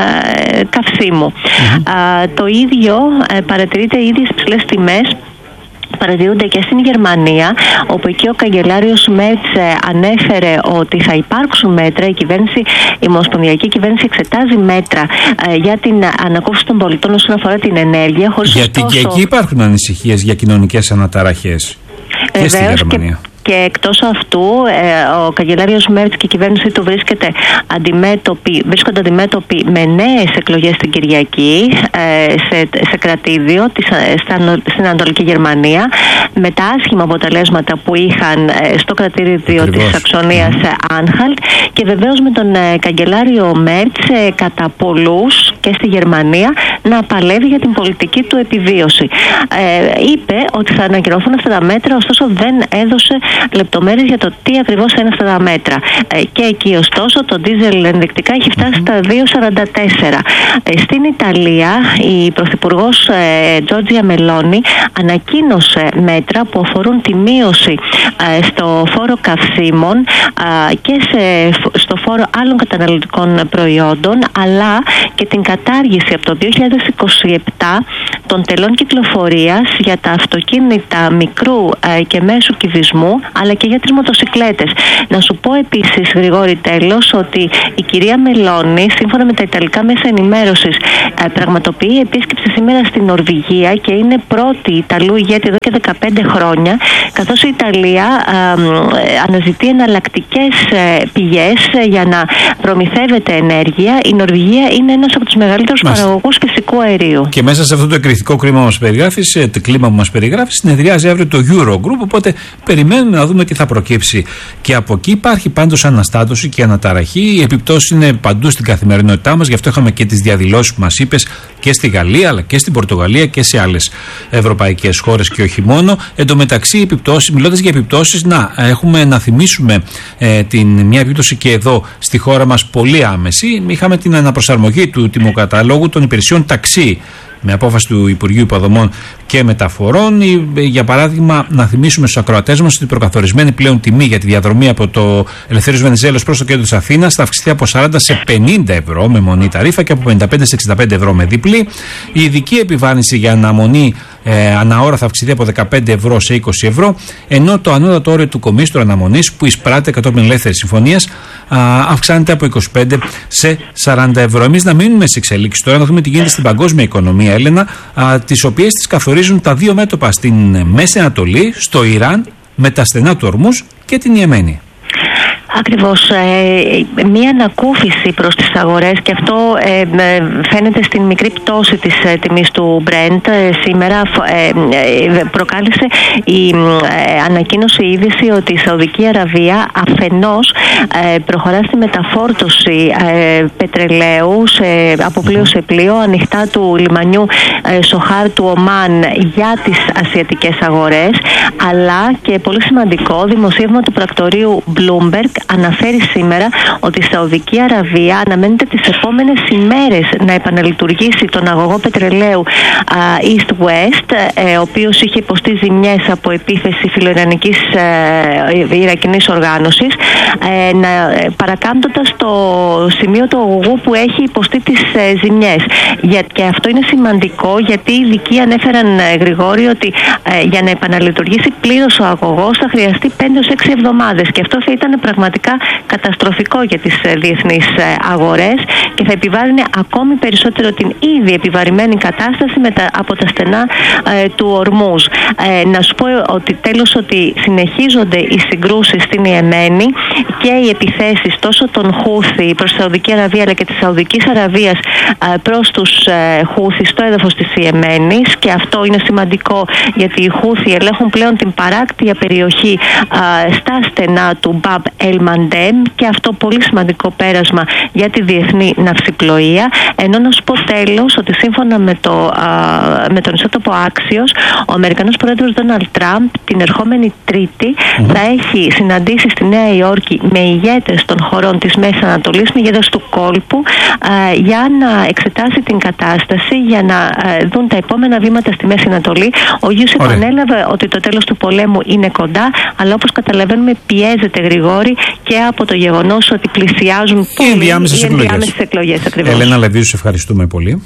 Speaker 12: ε, καυσίμου. Mm-hmm. Ε, το ίδιο ε, παρατηρείται ήδη στις υψηλές τιμές. Παρατηρούνται και στην Γερμανία, όπου εκεί ο καγκελάριος Μέρτς ανέφερε ότι θα υπάρξουν μέτρα. Η κυβέρνηση, η ομοσπονδιακή κυβέρνηση εξετάζει μέτρα ε, για την ανακούφιση των πολιτών όσον αφορά την ενέργεια. Χωρίς
Speaker 1: Γιατί ωστόσο... και εκεί υπάρχουν ανησυχίες για κοινωνικές αναταραχές. Και στη Γερμανία. Και...
Speaker 12: Και εκτός αυτού, ε, ο καγκελάριος Μέρτς και η κυβέρνηση του βρίσκεται αντιμέτωποι, βρίσκονται αντιμέτωποι με νέες εκλογές την Κυριακή ε, σε, σε κρατήδιο της, στα, στην Ανατολική Γερμανία, με τα άσχημα αποτελέσματα που είχαν ε, στο κρατήδιο της Σαξονίας Άνχαλτ, και βεβαίως με τον ε, καγκελάριο Μέρτς ε, κατά πολλούς και στη Γερμανία να παλεύει για την πολιτική του επιβίωση. Ε, είπε ότι θα ανακοινωθούν αυτά τα μέτρα, ωστόσο δεν έδωσε λεπτομέρειες για το τι ακριβώς είναι αυτά τα μέτρα. Ε, και εκεί ωστόσο το ντίζελ ενδεικτικά έχει φτάσει στα δύο σαράντα τέσσερα. Ε, στην Ιταλία η πρωθυπουργός ε, Τζόρτζια Μελόνι ανακοίνωσε μέτρα που αφορούν τη μείωση ε, στο φόρο καυσίμων ε, και σε, στο φόρο άλλων καταναλωτικών προϊόντων, αλλά και την κατάργηση από το δύο χιλιάδες είκοσι επτά των τελών κυκλοφορίας για τα αυτοκίνητα μικρού ε, και μέσου κυβισμού, αλλά και για τις μοτοσικλέτες. Να σου πω επίσης, Γρηγόρη, τέλος, ότι η κυρία Μελόνι, σύμφωνα με τα ιταλικά μέσα ενημέρωσης, ε, πραγματοποιεί επίσκεψη σήμερα στην Νορβηγία και είναι πρώτη Ιταλού ηγέτη εδώ και δεκαπέντε χρόνια, καθώς η Ιταλία ε, αναζητεί εναλλακτικές ε, πηγές ε, για να προμηθεύεται ενέργεια. Η Νορβηγία είναι ένας από τους μεγαλύτερους Μάλιστα. παραγωγούς φυσικού αερίου.
Speaker 1: Και μέσα σε αυτό το εκρηκτικό κλίμα που μας περιγράφεις, το κλίμα που μας περιγράφεις, συνεδριάζει αύριο το Eurogroup, οπότε περιμένουμε να δούμε τι θα προκύψει. Και από εκεί υπάρχει πάντως αναστάτωση και αναταραχή. Οι επιπτώσεις είναι παντού στην καθημερινότητά μας, γι' αυτό είχαμε και τις διαδηλώσεις που μας είπες και στη Γαλλία, αλλά και στην Πορτογαλία και σε άλλες ευρωπαϊκές χώρες και όχι μόνο. Εν τω μεταξύ, επιπτώσεις, μιλώντας για επιπτώσεις, να έχουμε να θυμίσουμε ε, την, μια επίπτωση και εδώ στη χώρα μας πολύ άμεση. Είχαμε την αναπροσαρμογή του τιμοκατάλογου των υπηρεσιών ταξί με απόφαση του Υπουργείου Υποδομών και Μεταφορών. Για παράδειγμα, να θυμίσουμε στους ακροατές μας ότι η προκαθορισμένη πλέον τιμή για τη διαδρομή από το Ελευθέριος Βενιζέλος προς το κέντρο της Αθήνας θα αυξηθεί από σαράντα σε πενήντα ευρώ με μονή ταρίφα και από πενήντα πέντε σε εξήντα πέντε ευρώ με διπλή. Η ειδική επιβάρυνση για αναμονή ε, αναώρα θα αυξηθεί από δεκαπέντε ευρώ σε είκοσι ευρώ, ενώ το ανώτατο όριο του κομίστρου αναμονής που εισπράττει κατόπιν ελεύθερης συμφωνίας αυξάνεται από είκοσι πέντε σε σαράντα ευρώ. Εμείς να μείνουμε σε εξελίξεις τώρα, να δούμε τι γίνεται στην παγκόσμια οικονομία, Έλενα, τις οποίες τις καθορίζουν τα δύο μέτωπα στην Μέση Ανατολή, στο Ιράν, με τα στενά του Ορμούζ και την Ιεμένη.
Speaker 12: Ακριβώς, ε, μία ανακούφιση προς τις αγορές και αυτό ε, φαίνεται στην μικρή πτώση της ε, τιμής του Brent. Ε, σήμερα ε, ε, προκάλεσε η ε, ανακοίνωση, η είδηση ότι η Σαουδική Αραβία αφενός ε, προχωρά στη μεταφόρτωση ε, πετρελαίου σε, από πλοίο σε πλοίο ανοιχτά του λιμανιού ε, Σοχάρ του Ομάν για τις ασιατικές αγορές, αλλά και πολύ σημαντικό δημοσίευμα του πρακτορείου Bloomberg αναφέρει σήμερα ότι η Σαουδική Αραβία αναμένεται τις επόμενες ημέρες να επαναλειτουργήσει τον αγωγό πετρελαίου East-West, ε, ο οποίος είχε υποστεί ζημιές από επίθεση φιλοϊρανικής ε, ιρακινής οργάνωσης, ε, να, παρακάμπτοντας το σημείο του αγωγού που έχει υποστεί τις ε, ζημιές. Για, και αυτό είναι σημαντικό γιατί οι ειδικοί ανέφεραν, ε, Γρηγόρη, ότι ε, για να επαναλειτουργήσει πλήρως ο αγωγός θα χρειαστεί πέντε έως έξι εβδομάδες και αυτό θα ήταν πραγματικά καταστροφικό για τις ε, διεθνείς ε, αγορές και θα επιβάρυνε ακόμη περισσότερο την ήδη επιβαρημένη κατάσταση με τα, από τα στενά ε, του Ορμούζ. Ε, να σου πω ότι τέλος ότι συνεχίζονται οι συγκρούσεις στην Ιεμένη και οι επιθέσεις τόσο των Χούθη προς τη Σαουδική Αραβία αλλά και της Σαουδικής Αραβίας ε, προς τους ε, Χούθη στο έδαφος της Ιεμένης, και αυτό είναι σημαντικό γιατί οι Χούθη ελέγχουν πλέον την παράκτια περιοχή ε, στα στενά του Μπαμπ Ελ Μαντέμ, και αυτό πολύ σημαντικό πέρασμα για τη διεθνή ναυσιπλοεία. Ενώ να σου πω τέλος ότι σύμφωνα με, το, α, με τον ισότοπο Άξιος, ο Αμερικανός πρόεδρος Ντόναλντ Τραμπ την ερχόμενη Τρίτη mm-hmm. θα έχει συναντήσει στη Νέα Υόρκη με ηγέτες των χωρών της Μέσης Ανατολής, με ηγέτες του κόλπου, α, για να εξετάσει την κατάσταση, για να α, δουν τα επόμενα βήματα στη Μέση Ανατολή. Ο Γιούς επανέλαβε ότι το τέλος του πολέμου είναι κοντά, αλλά όπως καταλαβαίνουμε πιέζεται, Γρηγόρη, και από το γεγονός ότι πλησιάζουν πολύ οι ενδιάμεσες εκλογές. εκλογές
Speaker 1: Ελένα Λεβίδου, σε ευχαριστούμε πολύ.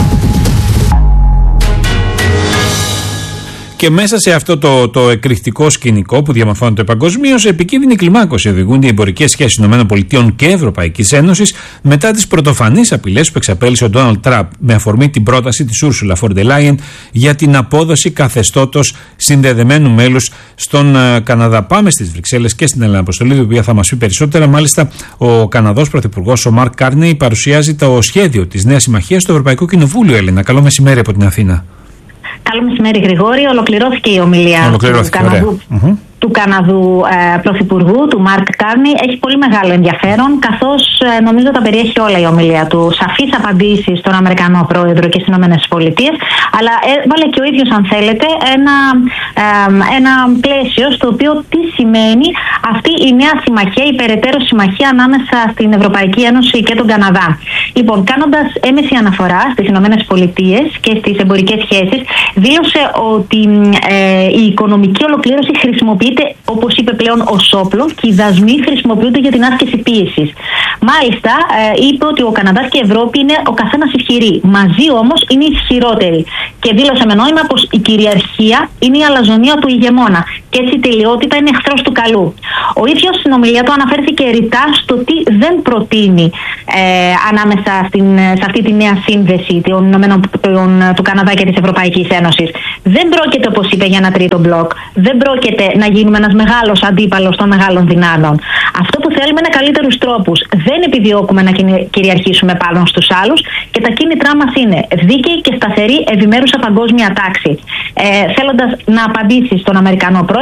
Speaker 1: Και μέσα σε αυτό το, το εκρηκτικό σκηνικό που διαμορφώνεται παγκοσμίως, επικίνδυνη κλιμάκωση οδηγούν οι εμπορικές σχέσεις ΗΠΑ και Ευρωπαϊκής Ένωσης μετά τις πρωτοφανείς απειλές που εξαπέλυσε ο Ντόναλντ Τραμπ με αφορμή την πρόταση της Ούρσουλα Φον ντερ Λάιεν για την απόδοση καθεστώτος συνδεδεμένου μέλους στον uh, Καναδά. Πάμε στις Βρυξέλλες και στην Ελένα Αποστολή, η οποία θα μας πει περισσότερα. Μάλιστα, ο Καναδός Πρωθυπουργός, ο Μαρκ Κάρνεϊ, παρουσιάζει το σχέδιο της νέας συμμαχίας στο Ευρωπαϊκό Κοινοβούλιο. Ελένα, καλό μεσημέρι από την Αθήνα.
Speaker 13: Καλό μεσημέρι, Γρηγόρη. Ολοκληρώθηκε η ομιλία
Speaker 1: Ολοκληρώθηκε,
Speaker 13: του Καναδού, mm-hmm. του Καναδού ε, Πρωθυπουργού, του Μαρκ Κάρνεϊ. Έχει πολύ μεγάλο ενδιαφέρον, καθώς ε, νομίζω τα περιέχει όλα η ομιλία του. Σαφείς απαντήσεις στον Αμερικανό Πρόεδρο και στις ΗΠΑ, αλλά έβαλε και ο ίδιος, αν θέλετε, ένα, ε, ένα πλαίσιο στο οποίο τι σημαίνει αυτή η νέα συμμαχία, η περαιτέρω συμμαχία ανάμεσα στην Ευρωπαϊκή Ένωση και τον Καναδά. Λοιπόν, κάνοντας έμεση αναφορά στις ΗΠΑ και στις εμπορικές σχέσεις, δήλωσε ότι ε, η οικονομική ολοκλήρωση χρησιμοποιείται, όπως είπε πλέον, ως όπλο και οι δασμοί χρησιμοποιούνται για την άσκηση πίεσης. Μάλιστα, ε, είπε ότι ο Καναδάς και η Ευρώπη είναι ο καθένας ισχυροί. Μαζί όμως είναι ισχυρότεροι. Και δήλωσε με νόημα πως η κυριαρχία είναι η αλαζονία του ηγεμόνα. Και έτσι η τελειότητα είναι εχθρός του καλού. Ο ίδιος στην ομιλία του αναφέρθηκε ρητά στο τι δεν προτείνει ε, ανάμεσα στην, σε αυτή τη νέα σύνδεση των, των, του Καναδά και της Ευρωπαϊκής Ένωσης. Δεν πρόκειται, όπως είπε, για ένα τρίτο μπλοκ. Δεν πρόκειται να γίνουμε ένας μεγάλος αντίπαλος των μεγάλων δυνάμεων. Αυτό που θέλουμε είναι καλύτερους τρόπους. Δεν επιδιώκουμε να κυριαρχήσουμε πάνω στους άλλους και τα κίνητρά μας είναι δίκαιη και σταθερή ευημέρουσα παγκόσμια τάξη. Ε, θέλοντας να απαντήσει στον Αμερικανό Πρόεδρο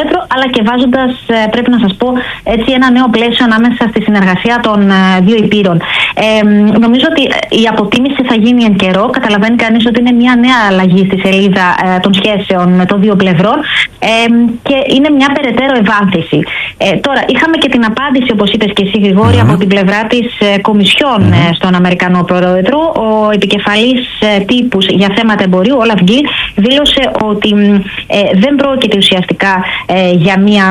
Speaker 13: πρόεδρο, αλλά και βάζοντας, πρέπει να σας πω, έτσι ένα νέο πλαίσιο ανάμεσα στη συνεργασία των δύο υπήρων. Ε, νομίζω ότι η αποτίμηση θα γίνει εν καιρό. Καταλαβαίνει κανείς ότι είναι μια νέα αλλαγή στη σελίδα ε, των σχέσεων των δύο πλευρών ε, και είναι μια περαιτέρω ευάνθηση. Ε, τώρα, είχαμε και την απάντηση, όπως είπες και εσύ, Γρηγόρη, mm-hmm. από την πλευρά της ε, Κομισιόν mm-hmm. ε, στον Αμερικανό Πρόεδρο. Ο επικεφαλής ε, τύπους για θέματα εμπορίου, ο Όλαφ Γκίλ, δήλωσε ότι ε, δεν πρόκειται ουσιαστικά ε, για μια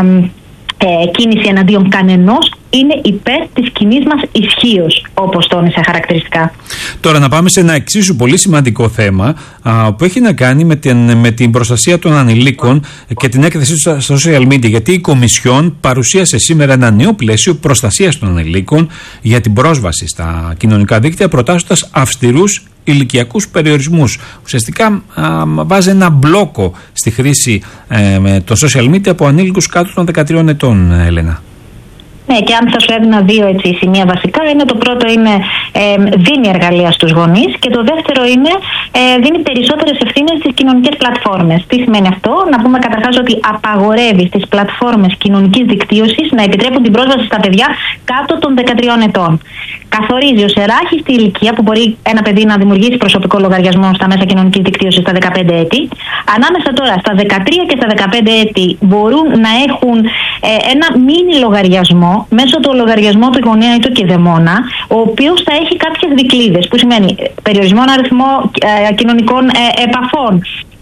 Speaker 13: ε, κίνηση εναντίον κανενός, είναι υπέρ της κοινής μας ισχύως, όπως τόνισε χαρακτηριστικά.
Speaker 1: Τώρα να πάμε σε ένα εξίσου πολύ σημαντικό θέμα α, που έχει να κάνει με την, με την προστασία των ανηλίκων και την έκθεσή του στα social media, γιατί η Κομισιόν παρουσίασε σήμερα ένα νέο πλαίσιο προστασίας των ανηλίκων για την πρόσβαση στα κοινωνικά δίκτυα, προτάσσοντας αυστηρούς ηλικιακούς περιορισμούς. Ουσιαστικά α, βάζει ένα μπλόκο στη χρήση ε, των social media από ανήλικους κάτω των δεκατριών ετών, Έλενα.
Speaker 13: Ναι, και αν θα σου έδινα δύο έτσι, σημεία βασικά, είναι το πρώτο είναι ε, δίνει εργαλεία στους γονείς και το δεύτερο είναι ε, δίνει περισσότερες ευθύνες στις κοινωνικές πλατφόρμες. Τι σημαίνει αυτό? Να πούμε καταρχάς ότι απαγορεύει στις πλατφόρμες κοινωνικής δικτύωσης να επιτρέπουν την πρόσβαση στα παιδιά κάτω των δεκατριών ετών. Καθορίζει ως ελάχιστη ηλικία που μπορεί ένα παιδί να δημιουργήσει προσωπικό λογαριασμό στα μέσα κοινωνικής δικτύωσης στα δεκαπέντε έτη. Ανάμεσα τώρα στα δεκατρία και στα δεκαπέντε έτη μπορούν να έχουν ε, ένα μίνι λογαριασμό μέσω του λογαριασμού του γονέα ή του κηδεμόνα, ο οποίος θα έχει κάποιες δικλείδες, που σημαίνει περιορισμό αριθμό ε, κοινωνικών ε, επαφών,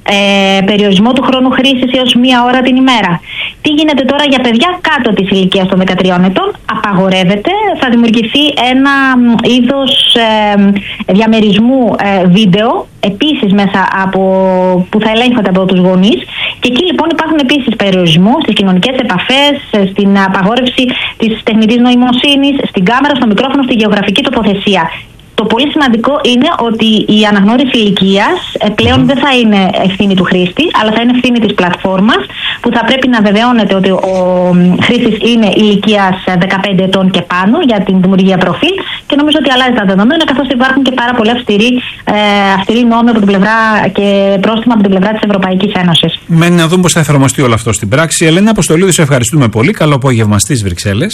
Speaker 13: ε, περιορισμό του χρόνου χρήσης έως μία ώρα την ημέρα. Τι γίνεται τώρα για παιδιά κάτω της ηλικίας των δεκατριών ετών? Απαγορεύεται, θα δημιουργηθεί ένα είδος ε, διαμερισμού ε, βίντεο, επίσης μέσα από, που θα ελέγχονται από τους γονείς, και εκεί λοιπόν υπάρχουν επίσης περιορισμού στις κοινωνικές επαφές, στην απαγόρευση της τεχνητής νοημοσύνης, στην κάμερα, στο μικρόφωνο, στη γεωγραφική τοποθεσία. Το πολύ σημαντικό είναι ότι η αναγνώριση ηλικίας πλέον δεν θα είναι ευθύνη του χρήστη, αλλά θα είναι ευθύνη της πλατφόρμας, που θα πρέπει να βεβαιώνεται ότι ο χρήστης είναι ηλικίας δεκαπέντε ετών και πάνω για την δημιουργία προφίλ, και νομίζω ότι αλλάζει τα δεδομένα, καθώς υπάρχουν και πάρα πολύ αυστηροί, ε, αυστηροί νόμοι από την πλευρά και πρόστιμα από την πλευρά της Ευρωπαϊκής Ένωσης. Μένει να δούμε πώς θα εφαρμοστεί όλο αυτό στην πράξη. Ελένα Αποστολίδου, σε ευχαριστούμε πολύ. Καλό απόγευμα στις Βρυξέλλες.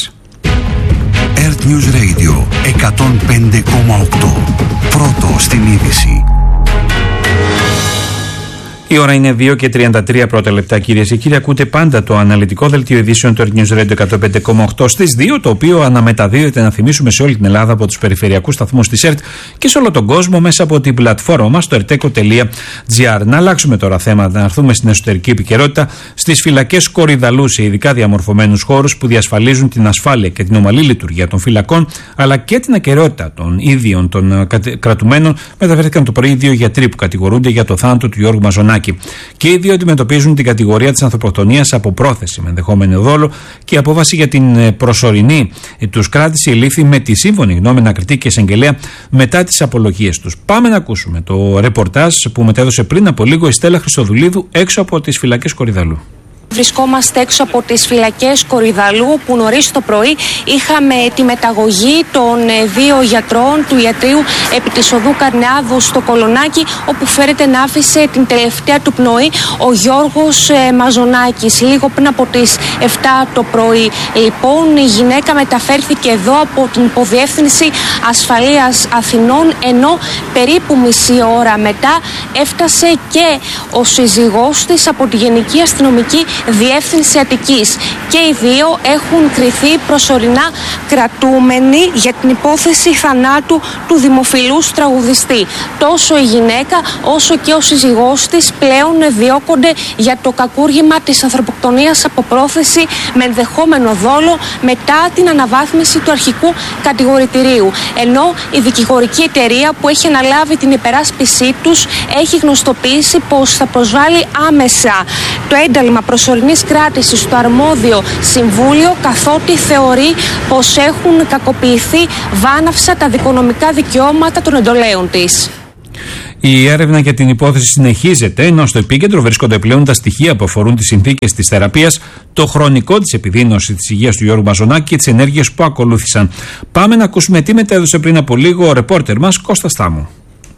Speaker 2: Earth News Radio εκατόν πέντε κόμμα οκτώ. Πρώτο στην είδηση.
Speaker 1: Η ώρα είναι δύο και τριάντα τρία πρώτα λεπτά, κυρίες και κύριοι. Ακούτε πάντα το αναλυτικό δελτίο ειδήσεων του Earth News Radio εκατόν πέντε κόμμα οκτώ στις δύο, το οποίο αναμεταδίδεται, να θυμίσουμε, σε όλη την Ελλάδα από τους περιφερειακούς σταθμούς της ΕΡΤ και σε όλο τον κόσμο μέσα από την πλατφόρμα μας, το ερτέκο τελεία τζι άρ. Να αλλάξουμε τώρα θέματα, να έρθουμε στην εσωτερική επικαιρότητα, στις φυλακές Κορυδαλού, σε ειδικά διαμορφωμένους χώρους που διασφαλίζουν την ασφάλεια και την ομαλή λειτουργία των φυλακών, αλλά και την ακεραιότητα των ίδιων των κρατουμένων, μεταφέρθηκαν το πρωί δύο γιατροί που κατηγορούνται για το θάνατο του Γιώργου Μαζονάκη. Και οι δύο αντιμετωπίζουν την κατηγορία της ανθρωποκτονίας από πρόθεση με ενδεχόμενο δόλο, και η απόφαση για την προσωρινή τους κράτηση ελήφθη με τη σύμφωνη γνώμη ανακριτή και εισαγγελέα μετά τις απολογίες τους. Πάμε να ακούσουμε το ρεπορτάζ που μετέδωσε πριν από λίγο η Στέλλα Χριστοδουλίδου έξω από τις φυλακές Κορυδαλού.
Speaker 14: Βρισκόμαστε έξω από τις φυλακές Κορυδαλού, που νωρίς το πρωί είχαμε τη μεταγωγή των δύο γιατρών του ιατρείου επί της οδού Καρνεάδου στο Κολονάκι, όπου φέρεται να άφησε την τελευταία του πνοή ο Γιώργος Μαζονάκης λίγο πριν από τις επτά το πρωί. Λοιπόν, η γυναίκα μεταφέρθηκε εδώ από την Υποδιεύθυνση Ασφαλείας Αθηνών, ενώ περίπου μισή ώρα μετά έφτασε και ο σύζυγός της από τη Γενική Αστυνομική Διεύθυνση Αττικής, και οι δύο έχουν κριθεί προσωρινά κρατούμενοι για την υπόθεση θανάτου του δημοφιλούς τραγουδιστή. Τόσο η γυναίκα όσο και ο σύζυγός της πλέον διώκονται για το κακούργημα της ανθρωποκτονίας από πρόθεση με ενδεχόμενο δόλο μετά την αναβάθμιση του αρχικού κατηγορητηρίου. Ενώ η δικηγορική εταιρεία που έχει αναλάβει την υπεράσπισή τους έχει γνωστοποιήσει πως θα προσβάλλει άμεσα το ένταλμα προσωρινής κράτησης στο αρμόδιο συμβούλιο, καθότι θεωρεί πως έχουν κακοποιηθεί βάναυσα τα δικονομικά δικαιώματα των εντολέων της.
Speaker 1: Η έρευνα για την υπόθεση συνεχίζεται, ενώ στο επίκεντρο βρίσκονται πλέον τα στοιχεία που αφορούν τις συνθήκες της θεραπείας, το χρονικό της επιδείνωσης της υγείας του Γιώργου Μαζονάκη και τις ενέργειες που ακολούθησαν. Πάμε να ακούσουμε τι μετέδωσε πριν από λίγο ο ρεπόρτερ μας Κώστας Τάμου.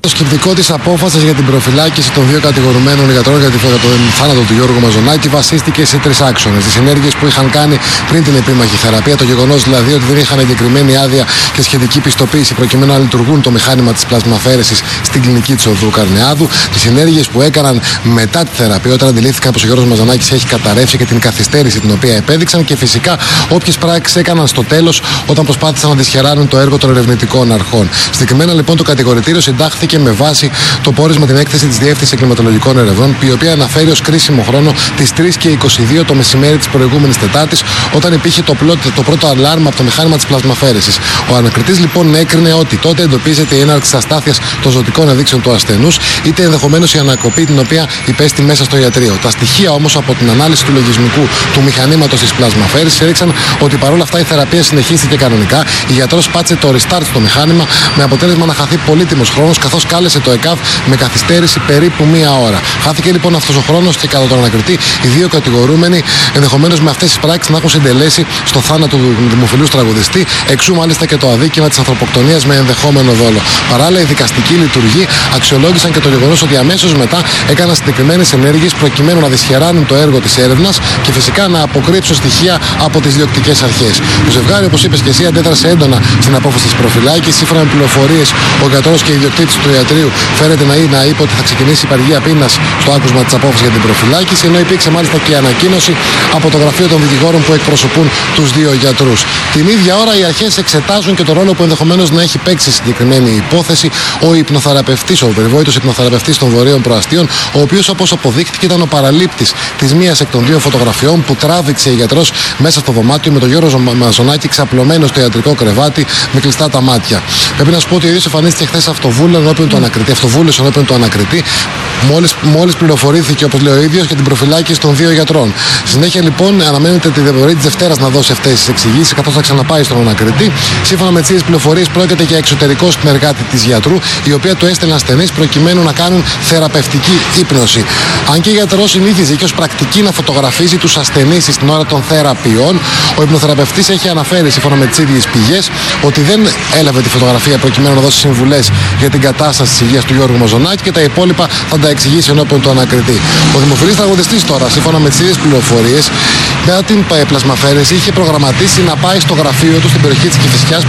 Speaker 15: Το σκεπτικό της απόφασης για την προφυλάκηση των δύο κατηγορουμένων γιατρών για τον θάνατο του Γιώργου Μαζονάκη βασίστηκε σε τρεις άξονες. Τις ενέργειες που είχαν κάνει πριν την επίμαχη θεραπεία, το γεγονός δηλαδή ότι δεν είχαν εγκεκριμένη άδεια και σχετική πιστοποίηση προκειμένου να λειτουργούν το μηχάνημα της πλασμαφαίρεσης στην κλινική της οδού Καρνεάδου, τις ενέργειες που έκαναν μετά τη θεραπεία όταν αντιλήφθηκαν πως ο Γιώργος Μαζονάκης έχει καταρρεύσει και την καθυστέρηση την οποία επέδειξαν, και φυσικά όποιες πράξεις έκαναν στο τέλος όταν προσπάθησαν να δυσχεράνουν το έργο των ερευνητικών αρχών. Συγκεκριμένα λοιπόν το κατηγορητήριο συντάχθηκε με βάση το πόρισμα την έκθεση της Διεύθυνσης Εγκληματολογικών Ερευνών, η οποία αναφέρει ως κρίσιμο χρόνο τις τρεις και είκοσι δύο το μεσημέρι της προηγούμενης Τετάρτης, όταν υπήρχε το, πλό, το πρώτο αλάρμα από το μηχάνημα της πλασμαφαίρεσης. Ο ανακριτής λοιπόν έκρινε ότι τότε εντοπίζεται η έναρξη αστάθειας των ζωτικών ενδείξεων του ασθενούς, είτε ενδεχομένως η ανακοπή την οποία υπέστη μέσα στο ιατρείο. Τα στοιχεία όμως από την ανάλυση του λογισμικού του μηχανήματος της πλασμαφαίρεσης έδειξαν ότι παρόλα αυτά η θεραπεία συνεχίστηκε κανονικά. Η γιατρός πάτησε το restart στο μηχάνημα με αποτέλεσμα να χαθεί πολύτιμος χρόνος, καθώς κάλεσε το ΕΚΑΒ με καθυστέρηση περίπου μία ώρα. Χάθηκε λοιπόν αυτός ο χρόνος και κατά τον ανακριτή οι δύο κατηγορούμενοι ενδεχομένως με αυτές τις πράξεις να έχουν συντελέσει στο θάνατο του δημοφιλούς τραγουδιστή, εξού μάλιστα και το αδίκημα της ανθρωποκτονίας με ενδεχόμενο δόλο. Παράλληλα, οι δικαστικοί λειτουργοί αξιολόγησαν και το γεγονός ότι αμέσως μετά έκαναν συγκεκριμένες ενέργειες προκειμένου να δυσχεράνουν το έργο της έρευνας και φυσικά να αποκρύψουν στοιχεία από τις διοκτικές αρχές. Το ζευγάρι, όπως είπες και εσύ, αντέδρασε έντονα στην απόφαση της προφυλάκης. Σύμφωνα με πληροφορίες, ο γιατρός και ιδιοκτήτης του ιατρείου φέρεται να, να είπε ότι θα ξεκινήσει η υπαργία πείνας στο άκουσμα της απόφασης για την προφυλάκηση, ενώ υπήρξε μάλιστα και η ανακοίνωση από το γραφείο των δικηγόρων που εκπροσωπούν τους δύο γιατρούς. Την ίδια ώρα, οι αρχές εξετάζουν και το ρόλο που ενδεχομένως να έχει παίξει συγκεκριμένη υπόθεση ο υπνοθεραπευτής, ο περιβόητος υπνοθεραπευτής των Βορείων Προαστίων, ο οποίος, όπως αποδείχτηκε, ήταν ο παραλήπτης της μίας εκ των δύο φωτογραφιών που τράβηξε η γιατρός μέσα στο δωμάτιο με τον Γιώργο Μαζονάκη ξαπλωμένο στο ιατρικό κρεβάτι με κλειστά τα μάτια. Πρέπει να σου πω ότι ο ίδιος εμφανίστηκε χθες αυτοβούλος ενώπιον του ανακριτή. Αυτοβούλος ενώπιον του ανακριτή, μόλις, μόλις πληροφορήθηκε, όπως λέει ο ίδιος, για την προφυλάκηση των δύο γιατρών. Συνέχεια λοιπόν αναμένεται τη πρωί της Δευτέρας να δώσει αυτές τις εξηγήσεις, καθώς θα ξαναπάει στον ανακριτή. Σύμφωνα με τις ίδιες πληροφορίες, πρόκειται για εξωτερικό συνεργάτη της γιατρού, η οποία του έστελνε ασθενείς προκειμένου να κάνουν θεραπευτική ύπνωση. Αν και η γιατρός συνήθιζε και ως πρακτική να φωτογραφίζει τους ασθενείς στην ώρα των θεραπείων, ο υπνοθεραπευτής έχει αναφέρει, σύμφωνα με τις ίδιες πηγές, ότι δεν έλαβε τη φωτογραφία προκειμένου να δώσει συμβουλές για την κατάσταση της υγείας του Γιώργου Μαζονάκη και τα υπόλοιπα θα τα εξηγήσει ενώπιον του ανακριτή. Ο δημοφιλής τραγουδιστής τώρα, σύμφωνα με τις ίδιες πληροφορίες, μετά την πλασμαφαίρεση είχε προγραμματίσει να πάει στο γραφείο του στην περιοχή της Κηφισιάς.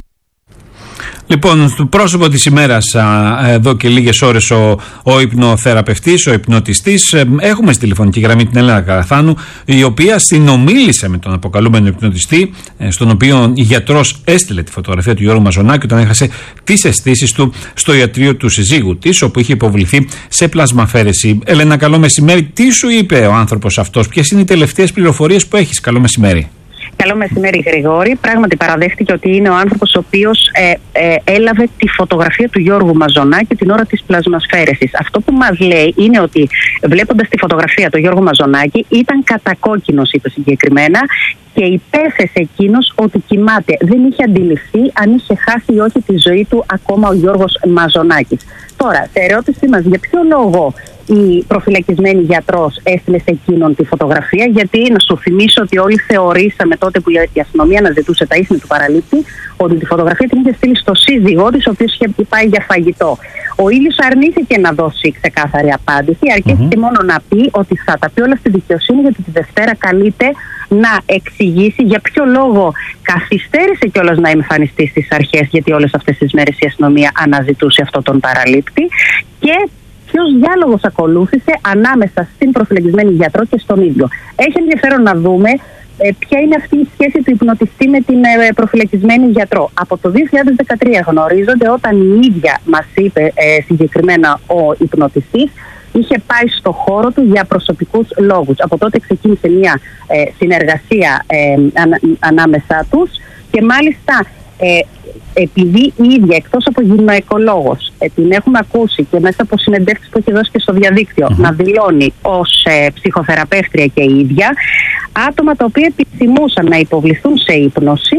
Speaker 1: Λοιπόν, στο πρόσωπο της ημέρας, εδώ και λίγες ώρες, ο, ο υπνοθεραπευτής, ο υπνοτιστής. Έχουμε στη τηλεφωνική γραμμή την Έλενα Καραθάνου, η οποία συνομίλησε με τον αποκαλούμενο υπνοτιστή, στον οποίο η γιατρός έστειλε τη φωτογραφία του Γιώργου Μαζονάκη όταν έχασε τις αισθήσεις του στο ιατρείο του συζύγου της, όπου είχε υποβληθεί σε πλασμαφαίρεση. Έλενα, καλό μεσημέρι. Τι σου είπε ο άνθρωπος αυτός, ποιες είναι οι τελευταίες πληροφορίες που έχεις? Καλό μεσημέρι.
Speaker 16: Καλό μεσημέρι, Γρηγόρη. Πράγματι παραδέχτηκε ότι είναι ο άνθρωπος ο οποίος ε, ε, έλαβε τη φωτογραφία του Γιώργου Μαζονάκη την ώρα της πλασμασφαίρεσης. Αυτό που μας λέει είναι ότι, βλέποντας τη φωτογραφία του Γιώργου Μαζονάκη, ήταν κατακόκκινος, είπε συγκεκριμένα, και υπέθεσε εκείνος ότι κοιμάται. Δεν είχε αντιληφθεί αν είχε χάσει ή όχι τη ζωή του ακόμα ο Γιώργος Μαζονάκης. Τώρα, σε ερώτησή μας, για ποιο λόγο η προφυλακισμένη γιατρός έστειλε σε εκείνον τη φωτογραφία? Γιατί να σου θυμίσω ότι όλοι θεωρήσαμε τότε που η αστυνομία αναζητούσε τα ίχνη του παραλήπτη ότι τη φωτογραφία την είχε στείλει στο σύζυγό της, ο οποίος είχε πάει για φαγητό. Ο ίδιος αρνήθηκε να δώσει ξεκάθαρη απάντηση, αρκέστηκε mm-hmm. μόνο να πει ότι θα τα πει όλα στη δικαιοσύνη, γιατί τη Δευτέρα καλείται να εξηγήσει για ποιο λόγο καθυστέρησε κιόλας να εμφανιστεί στις αρχές, γιατί όλες αυτές τις μέρες η αστυνομία αναζητούσε αυτόν τον παραλήπτη, και ποιος διάλογος ακολούθησε ανάμεσα στην προφυλακισμένη γιατρό και στον ίδιο. Έχει ενδιαφέρον να δούμε ε, ποια είναι αυτή η σχέση του υπνοτιστή με την ε, προφυλακισμένη γιατρό. Από το δύο χιλιάδες δεκατρία γνωρίζονται, όταν η ίδια μας είπε ε, συγκεκριμένα ο υπνοτιστής, είχε πάει στο χώρο του για προσωπικούς λόγους. Από τότε ξεκίνησε μια ε, συνεργασία ε, ανα, ανάμεσά τους, και μάλιστα ε, επειδή η ίδια, εκτός από γυναικολόγος, ε, την έχουμε ακούσει και μέσα από συνεντεύξεις που έχει δώσει και στο διαδίκτυο, mm-hmm. να δηλώνει ως ε, ψυχοθεραπεύτρια και η ίδια, άτομα τα οποία επιθυμούσαν να υποβληθούν σε ύπνωση,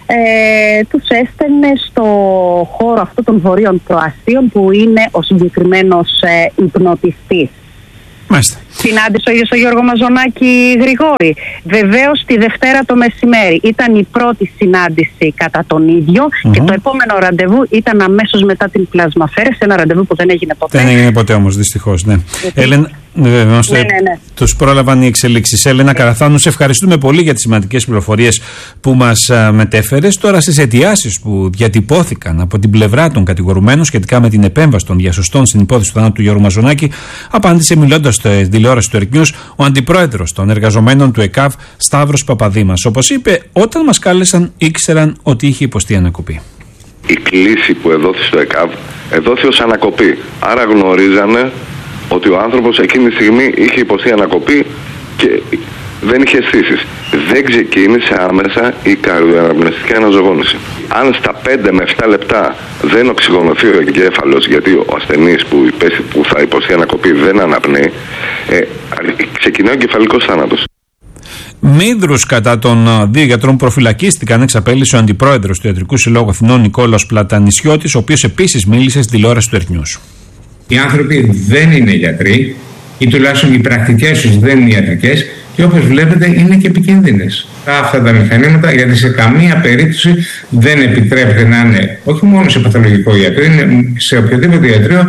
Speaker 16: ε, τους έστελνε στο χώρο αυτό των Βορείων Προαστίων, που είναι ο συγκεκριμένος ε, υπνοτιστής.
Speaker 1: Μάλιστα.
Speaker 16: Συνάντησε ο ίδιος ο Γιώργο Μαζονάκη, Γρηγόρη. Βεβαίως τη Δευτέρα το μεσημέρι ήταν η πρώτη συνάντηση κατά τον ίδιο mm-hmm. και το επόμενο ραντεβού ήταν αμέσως μετά την πλασμαφέρεση, ένα ραντεβού που δεν έγινε ποτέ.
Speaker 1: Δεν έγινε ποτέ όμως, δυστυχώς, ναι. Έλενα, ναι, ναι, ναι. Τους πρόλαβαν οι εξελίξεις. Έλενα ναι. Καραθάνου, σε ευχαριστούμε πολύ για τις σημαντικές πληροφορίες που μας α, μετέφερες. Τώρα στις αιτιάσεις που διατυπώθηκαν από την πλευρά των κατηγορουμένων σχετικά με την επέμβαση των διασωστών στην υπόθεση του θανάτου του Γιώργου Μαζονάκη, απάντησε μιλώντας στο τηλεόραση του Earth News ο αντιπρόεδρος των εργαζομένων του ΕΚΑΒ, Σταύρος Παπαδήμας. Όπως είπε, όταν μας κάλεσαν ήξεραν ότι είχε υποστεί ανακοπή.
Speaker 17: Η κλίση που εδόθη στο ΕΚΑΒ εδόθη ως ανακοπή. Άρα γνωρίζανε ότι ο άνθρωπος εκείνη τη στιγμή είχε υποστεί ανακοπή και δεν είχε αισθήσεις. Δεν ξεκίνησε άμεσα η καρδιοαναπνευστική αναζωογόνηση. Αν στα πέντε με επτά λεπτά δεν οξυγονωθεί ο εγκέφαλος, γιατί ο ασθενής που, υπέστη, που θα υποστεί ανακοπή δεν αναπνέει, ε, ξεκινάει ο εγκεφαλικός θάνατος.
Speaker 1: Μίδρους κατά των δύο γιατρών που προφυλακίστηκαν εξαπέλυσε ο αντιπρόεδρος του Ιατρικού Συλλόγου Αθηνών Νικόλαος Πλατανισιώτης, ο οποίος επίσης μίλησε στην τηλεόραση του Earth News.
Speaker 18: Οι άνθρωποι δεν είναι γιατροί, ή τουλάχιστον οι πρακτικές τους δεν είναι ιατρικές, και όπως βλέπετε είναι και επικίνδυνες αυτά τα μηχανήματα, γιατί σε καμία περίπτωση δεν επιτρέπεται να είναι όχι μόνο σε παθολογικό ιατρείο, είναι σε οποιοδήποτε ιατρείο.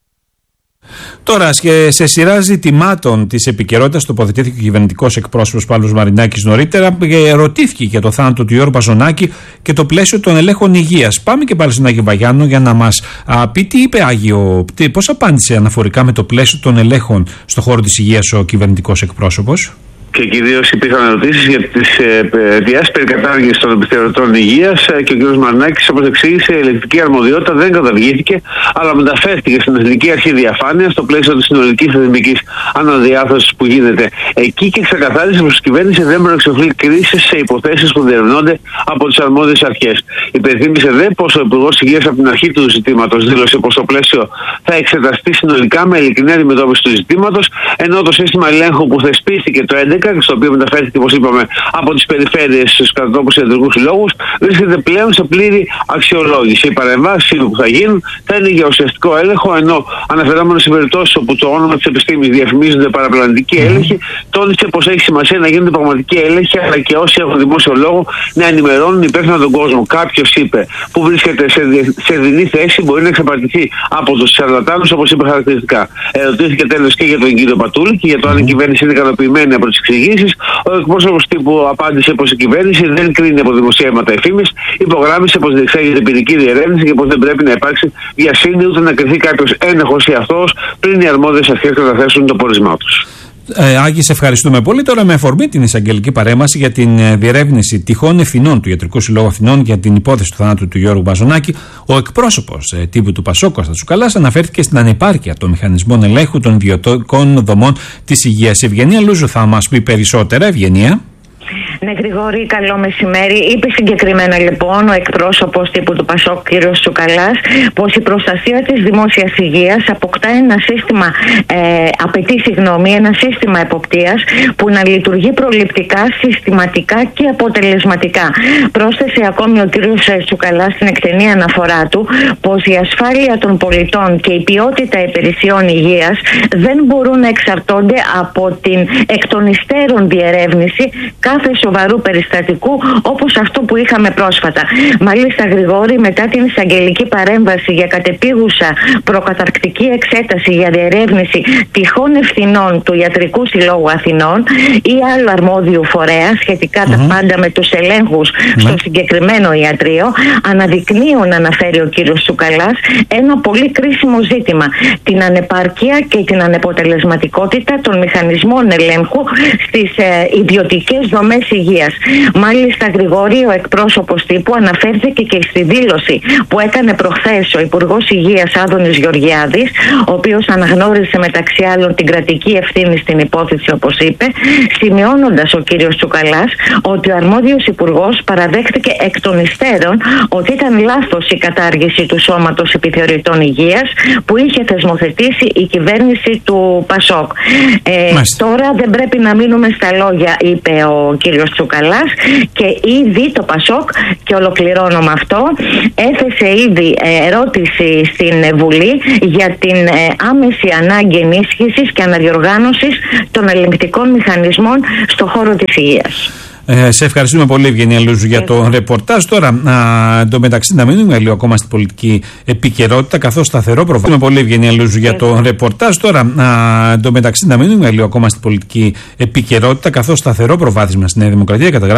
Speaker 1: Τώρα, σε σειρά ζητημάτων της επικαιρότητας, τοποθετήθηκε ο κυβερνητικός εκπρόσωπος Παύλος Μαρινάκης νωρίτερα. Ρωτήθηκε για το θάνατο του Γιώργου Μαζονάκη και το πλαίσιο των ελέγχων υγείας. Πάμε και πάλι στον Άγιο Βαγιάννο για να μας α, πει τι είπε Άγιο, τι, πώς απάντησε αναφορικά με το πλαίσιο των ελέγχων στον χώρο της υγείας ο κυβερνητικός εκπρόσωπος.
Speaker 3: Και κυρίως υπήρχαν ερωτήσεις για τις αιτιάσεις περί κατάργησης των επιθεωρητών υγείας και ο κ. Μαρινάκης, όπως εξήγησε, η ελεκτική αρμοδιότητα δεν καταργήθηκε, αλλά μεταφέρθηκε στην Εθνική Αρχή Διαφάνειας στο πλαίσιο της συνολικής θεσμικής αναδιάρθρωσης που γίνεται εκεί και ξεκαθάρισε πως η κυβέρνηση δεν μπορεί να εξοφλεί κρίσεις σε υποθέσεις που διερευνώνται από τις αρμόδιες αρχές. Υπενθύμησε δε πως ο Υπουργός Υγείας από την αρχή του ζητήματος δήλωσε πως το πλαίσιο θα εξεταστεί συνολικά με ειλικρινή αντιμετώπιση του ζητήματος, ενώ το σύστημα ελέγχου που θεσπίστηκε το έντεκα, στο οποίο μεταφέρθηκε, όπως είπαμε, από τις περιφέρειες στους κατατόπους ιατρικούς συλλόγους, βρίσκεται πλέον σε πλήρη αξιολόγηση. Οι παρεμβάσεις που θα γίνουν θα είναι για ουσιαστικό έλεγχο, ενώ αναφερόμενο σε περιπτώσεις όπου το όνομα της επιστήμης διαφημίζονται παραπλανητικοί έλεγχοι, τόνισε πως έχει σημασία να γίνονται πραγματικοί έλεγχοι, αλλά και όσοι έχουν δημόσιο λόγο να ενημερώνουν υπεύθυνα τον κόσμο. Κάποιος είπε που βρίσκεται σε, σε δινή θέση μπορεί να εξαπατηθεί από τους σαρλατάνους, όπως είπε χαρακτηριστικά. Ερωτήθηκε τέλος και για τον κύριο Πατούλη και για το αν η κυβέρνηση είναι ικανοποιημένη από τις εξηγήσεις. Ο εκπρόσωπος τύπου απάντησε πως η κυβέρνηση δεν κρίνει από δημοσιεύματα εφήμης, υπογράμμισε πως διεξάγεται ποινική διερεύνηση και πως δεν πρέπει να υπάρξει βιασύνη ούτε να κριθεί κάποιος ένοχος ή αθώος πριν οι αρμόδιες αρχές καταθέσουν το πόρισμά τους.
Speaker 1: Ε, Άγγι, σε ευχαριστούμε πολύ. Τώρα, με αφορμή την εισαγγελική παρέμβαση για την ε, διερεύνηση τυχόν ευθυνών του Ιατρικού Συλλόγου Αθηνών για την υπόθεση του θανάτου του Γιώργου Μαζονάκη, ο εκπρόσωπος ε, τύπου του Πασόκ, Κώστας Τσουκαλάς, αναφέρθηκε στην ανεπάρκεια των μηχανισμών ελέγχου των ιδιωτικών δομών της υγείας. Ευγενία Λούζου θα μας πει περισσότερα. Ευγενία.
Speaker 19: Ναι, Γρηγόρη, καλό μεσημέρι. Είπε συγκεκριμένα λοιπόν ο εκπρόσωπος τύπου του Πασόκ, κ. Τσουκαλάς, πως η προστασία της δημόσιας υγείας αποκτά ένα σύστημα, ε, απαιτεί συγγνώμη, ένα σύστημα εποπτείας που να λειτουργεί προληπτικά, συστηματικά και αποτελεσματικά. Πρόσθεσε ακόμη ο κ. Τσουκαλάς στην εκτενή αναφορά του πως η ασφάλεια των πολιτών και η ποιότητα υπηρεσιών υγείας δεν μπορούν να εξαρτώνται από την εκ των υστέρων διερεύνηση κάθε σοβαρού περιστατικού όπως αυτό που είχαμε πρόσφατα. Μάλιστα, Γρηγόρη, μετά την εισαγγελική παρέμβαση για κατεπίγουσα προκαταρκτική εξέταση για διερεύνηση τυχόν ευθυνών του Ιατρικού Συλλόγου Αθηνών ή άλλου αρμόδιου φορέα σχετικά mm-hmm. τα πάντα με τους ελέγχους mm-hmm. στο συγκεκριμένο ιατρείο, αναδεικνύουν, αναφέρει ο κύριος Τσουκαλάς, ένα πολύ κρίσιμο ζήτημα. Την ανεπάρκεια και την ανεποτελεσματικότητα των μηχανισμών ελέγχου στις ε, ιδιωτικές δομές υγείας. Μάλιστα, Γρηγόρη, ο εκπρόσωπος τύπου αναφέρθηκε και στη δήλωση που έκανε προχθές ο Υπουργός Υγείας Άδωνης Γεωργιάδης, ο οποίος αναγνώρισε μεταξύ άλλων την κρατική ευθύνη στην υπόθεση, όπως είπε, σημειώνοντας ο κύριος Τσουκαλάς ότι ο αρμόδιος υπουργός παραδέχτηκε εκ των υστέρων ότι ήταν λάθος η κατάργηση του Σώματος Επιθεωρητών Υγείας που είχε θεσμοθετήσει η κυβέρνηση του Πασόκ. Ε, τώρα δεν πρέπει να μείνουμε στα λόγια, είπε ο ο κύριος Τσουκαλάς, και ήδη το Πασόκ, και ολοκληρώνω με αυτό, έθεσε ήδη ερώτηση στην Βουλή για την άμεση ανάγκη ενίσχυσης και αναδιοργάνωσης των ελεγκτικών μηχανισμών στον χώρο της υγείας.
Speaker 1: Ε, σε ευχαριστούμε πολύ, Ευγενία Λούζου, για το ρεπορτάζ. Τώρα, εντωμεταξύ, να μείνουμε λίγο ακόμα στην πολιτική επικαιρότητα, καθώς σταθερό προβάδισμα. Πολύ, Ευγενία Λούζου, για το ρεπορτάζ. Τώρα, εντωμεταξύ, να μείνουμε λίγο ακόμα στην πολιτική επικαιρότητα, καθώς σταθερό προβάδισμα στη Νέα Δημοκρατία.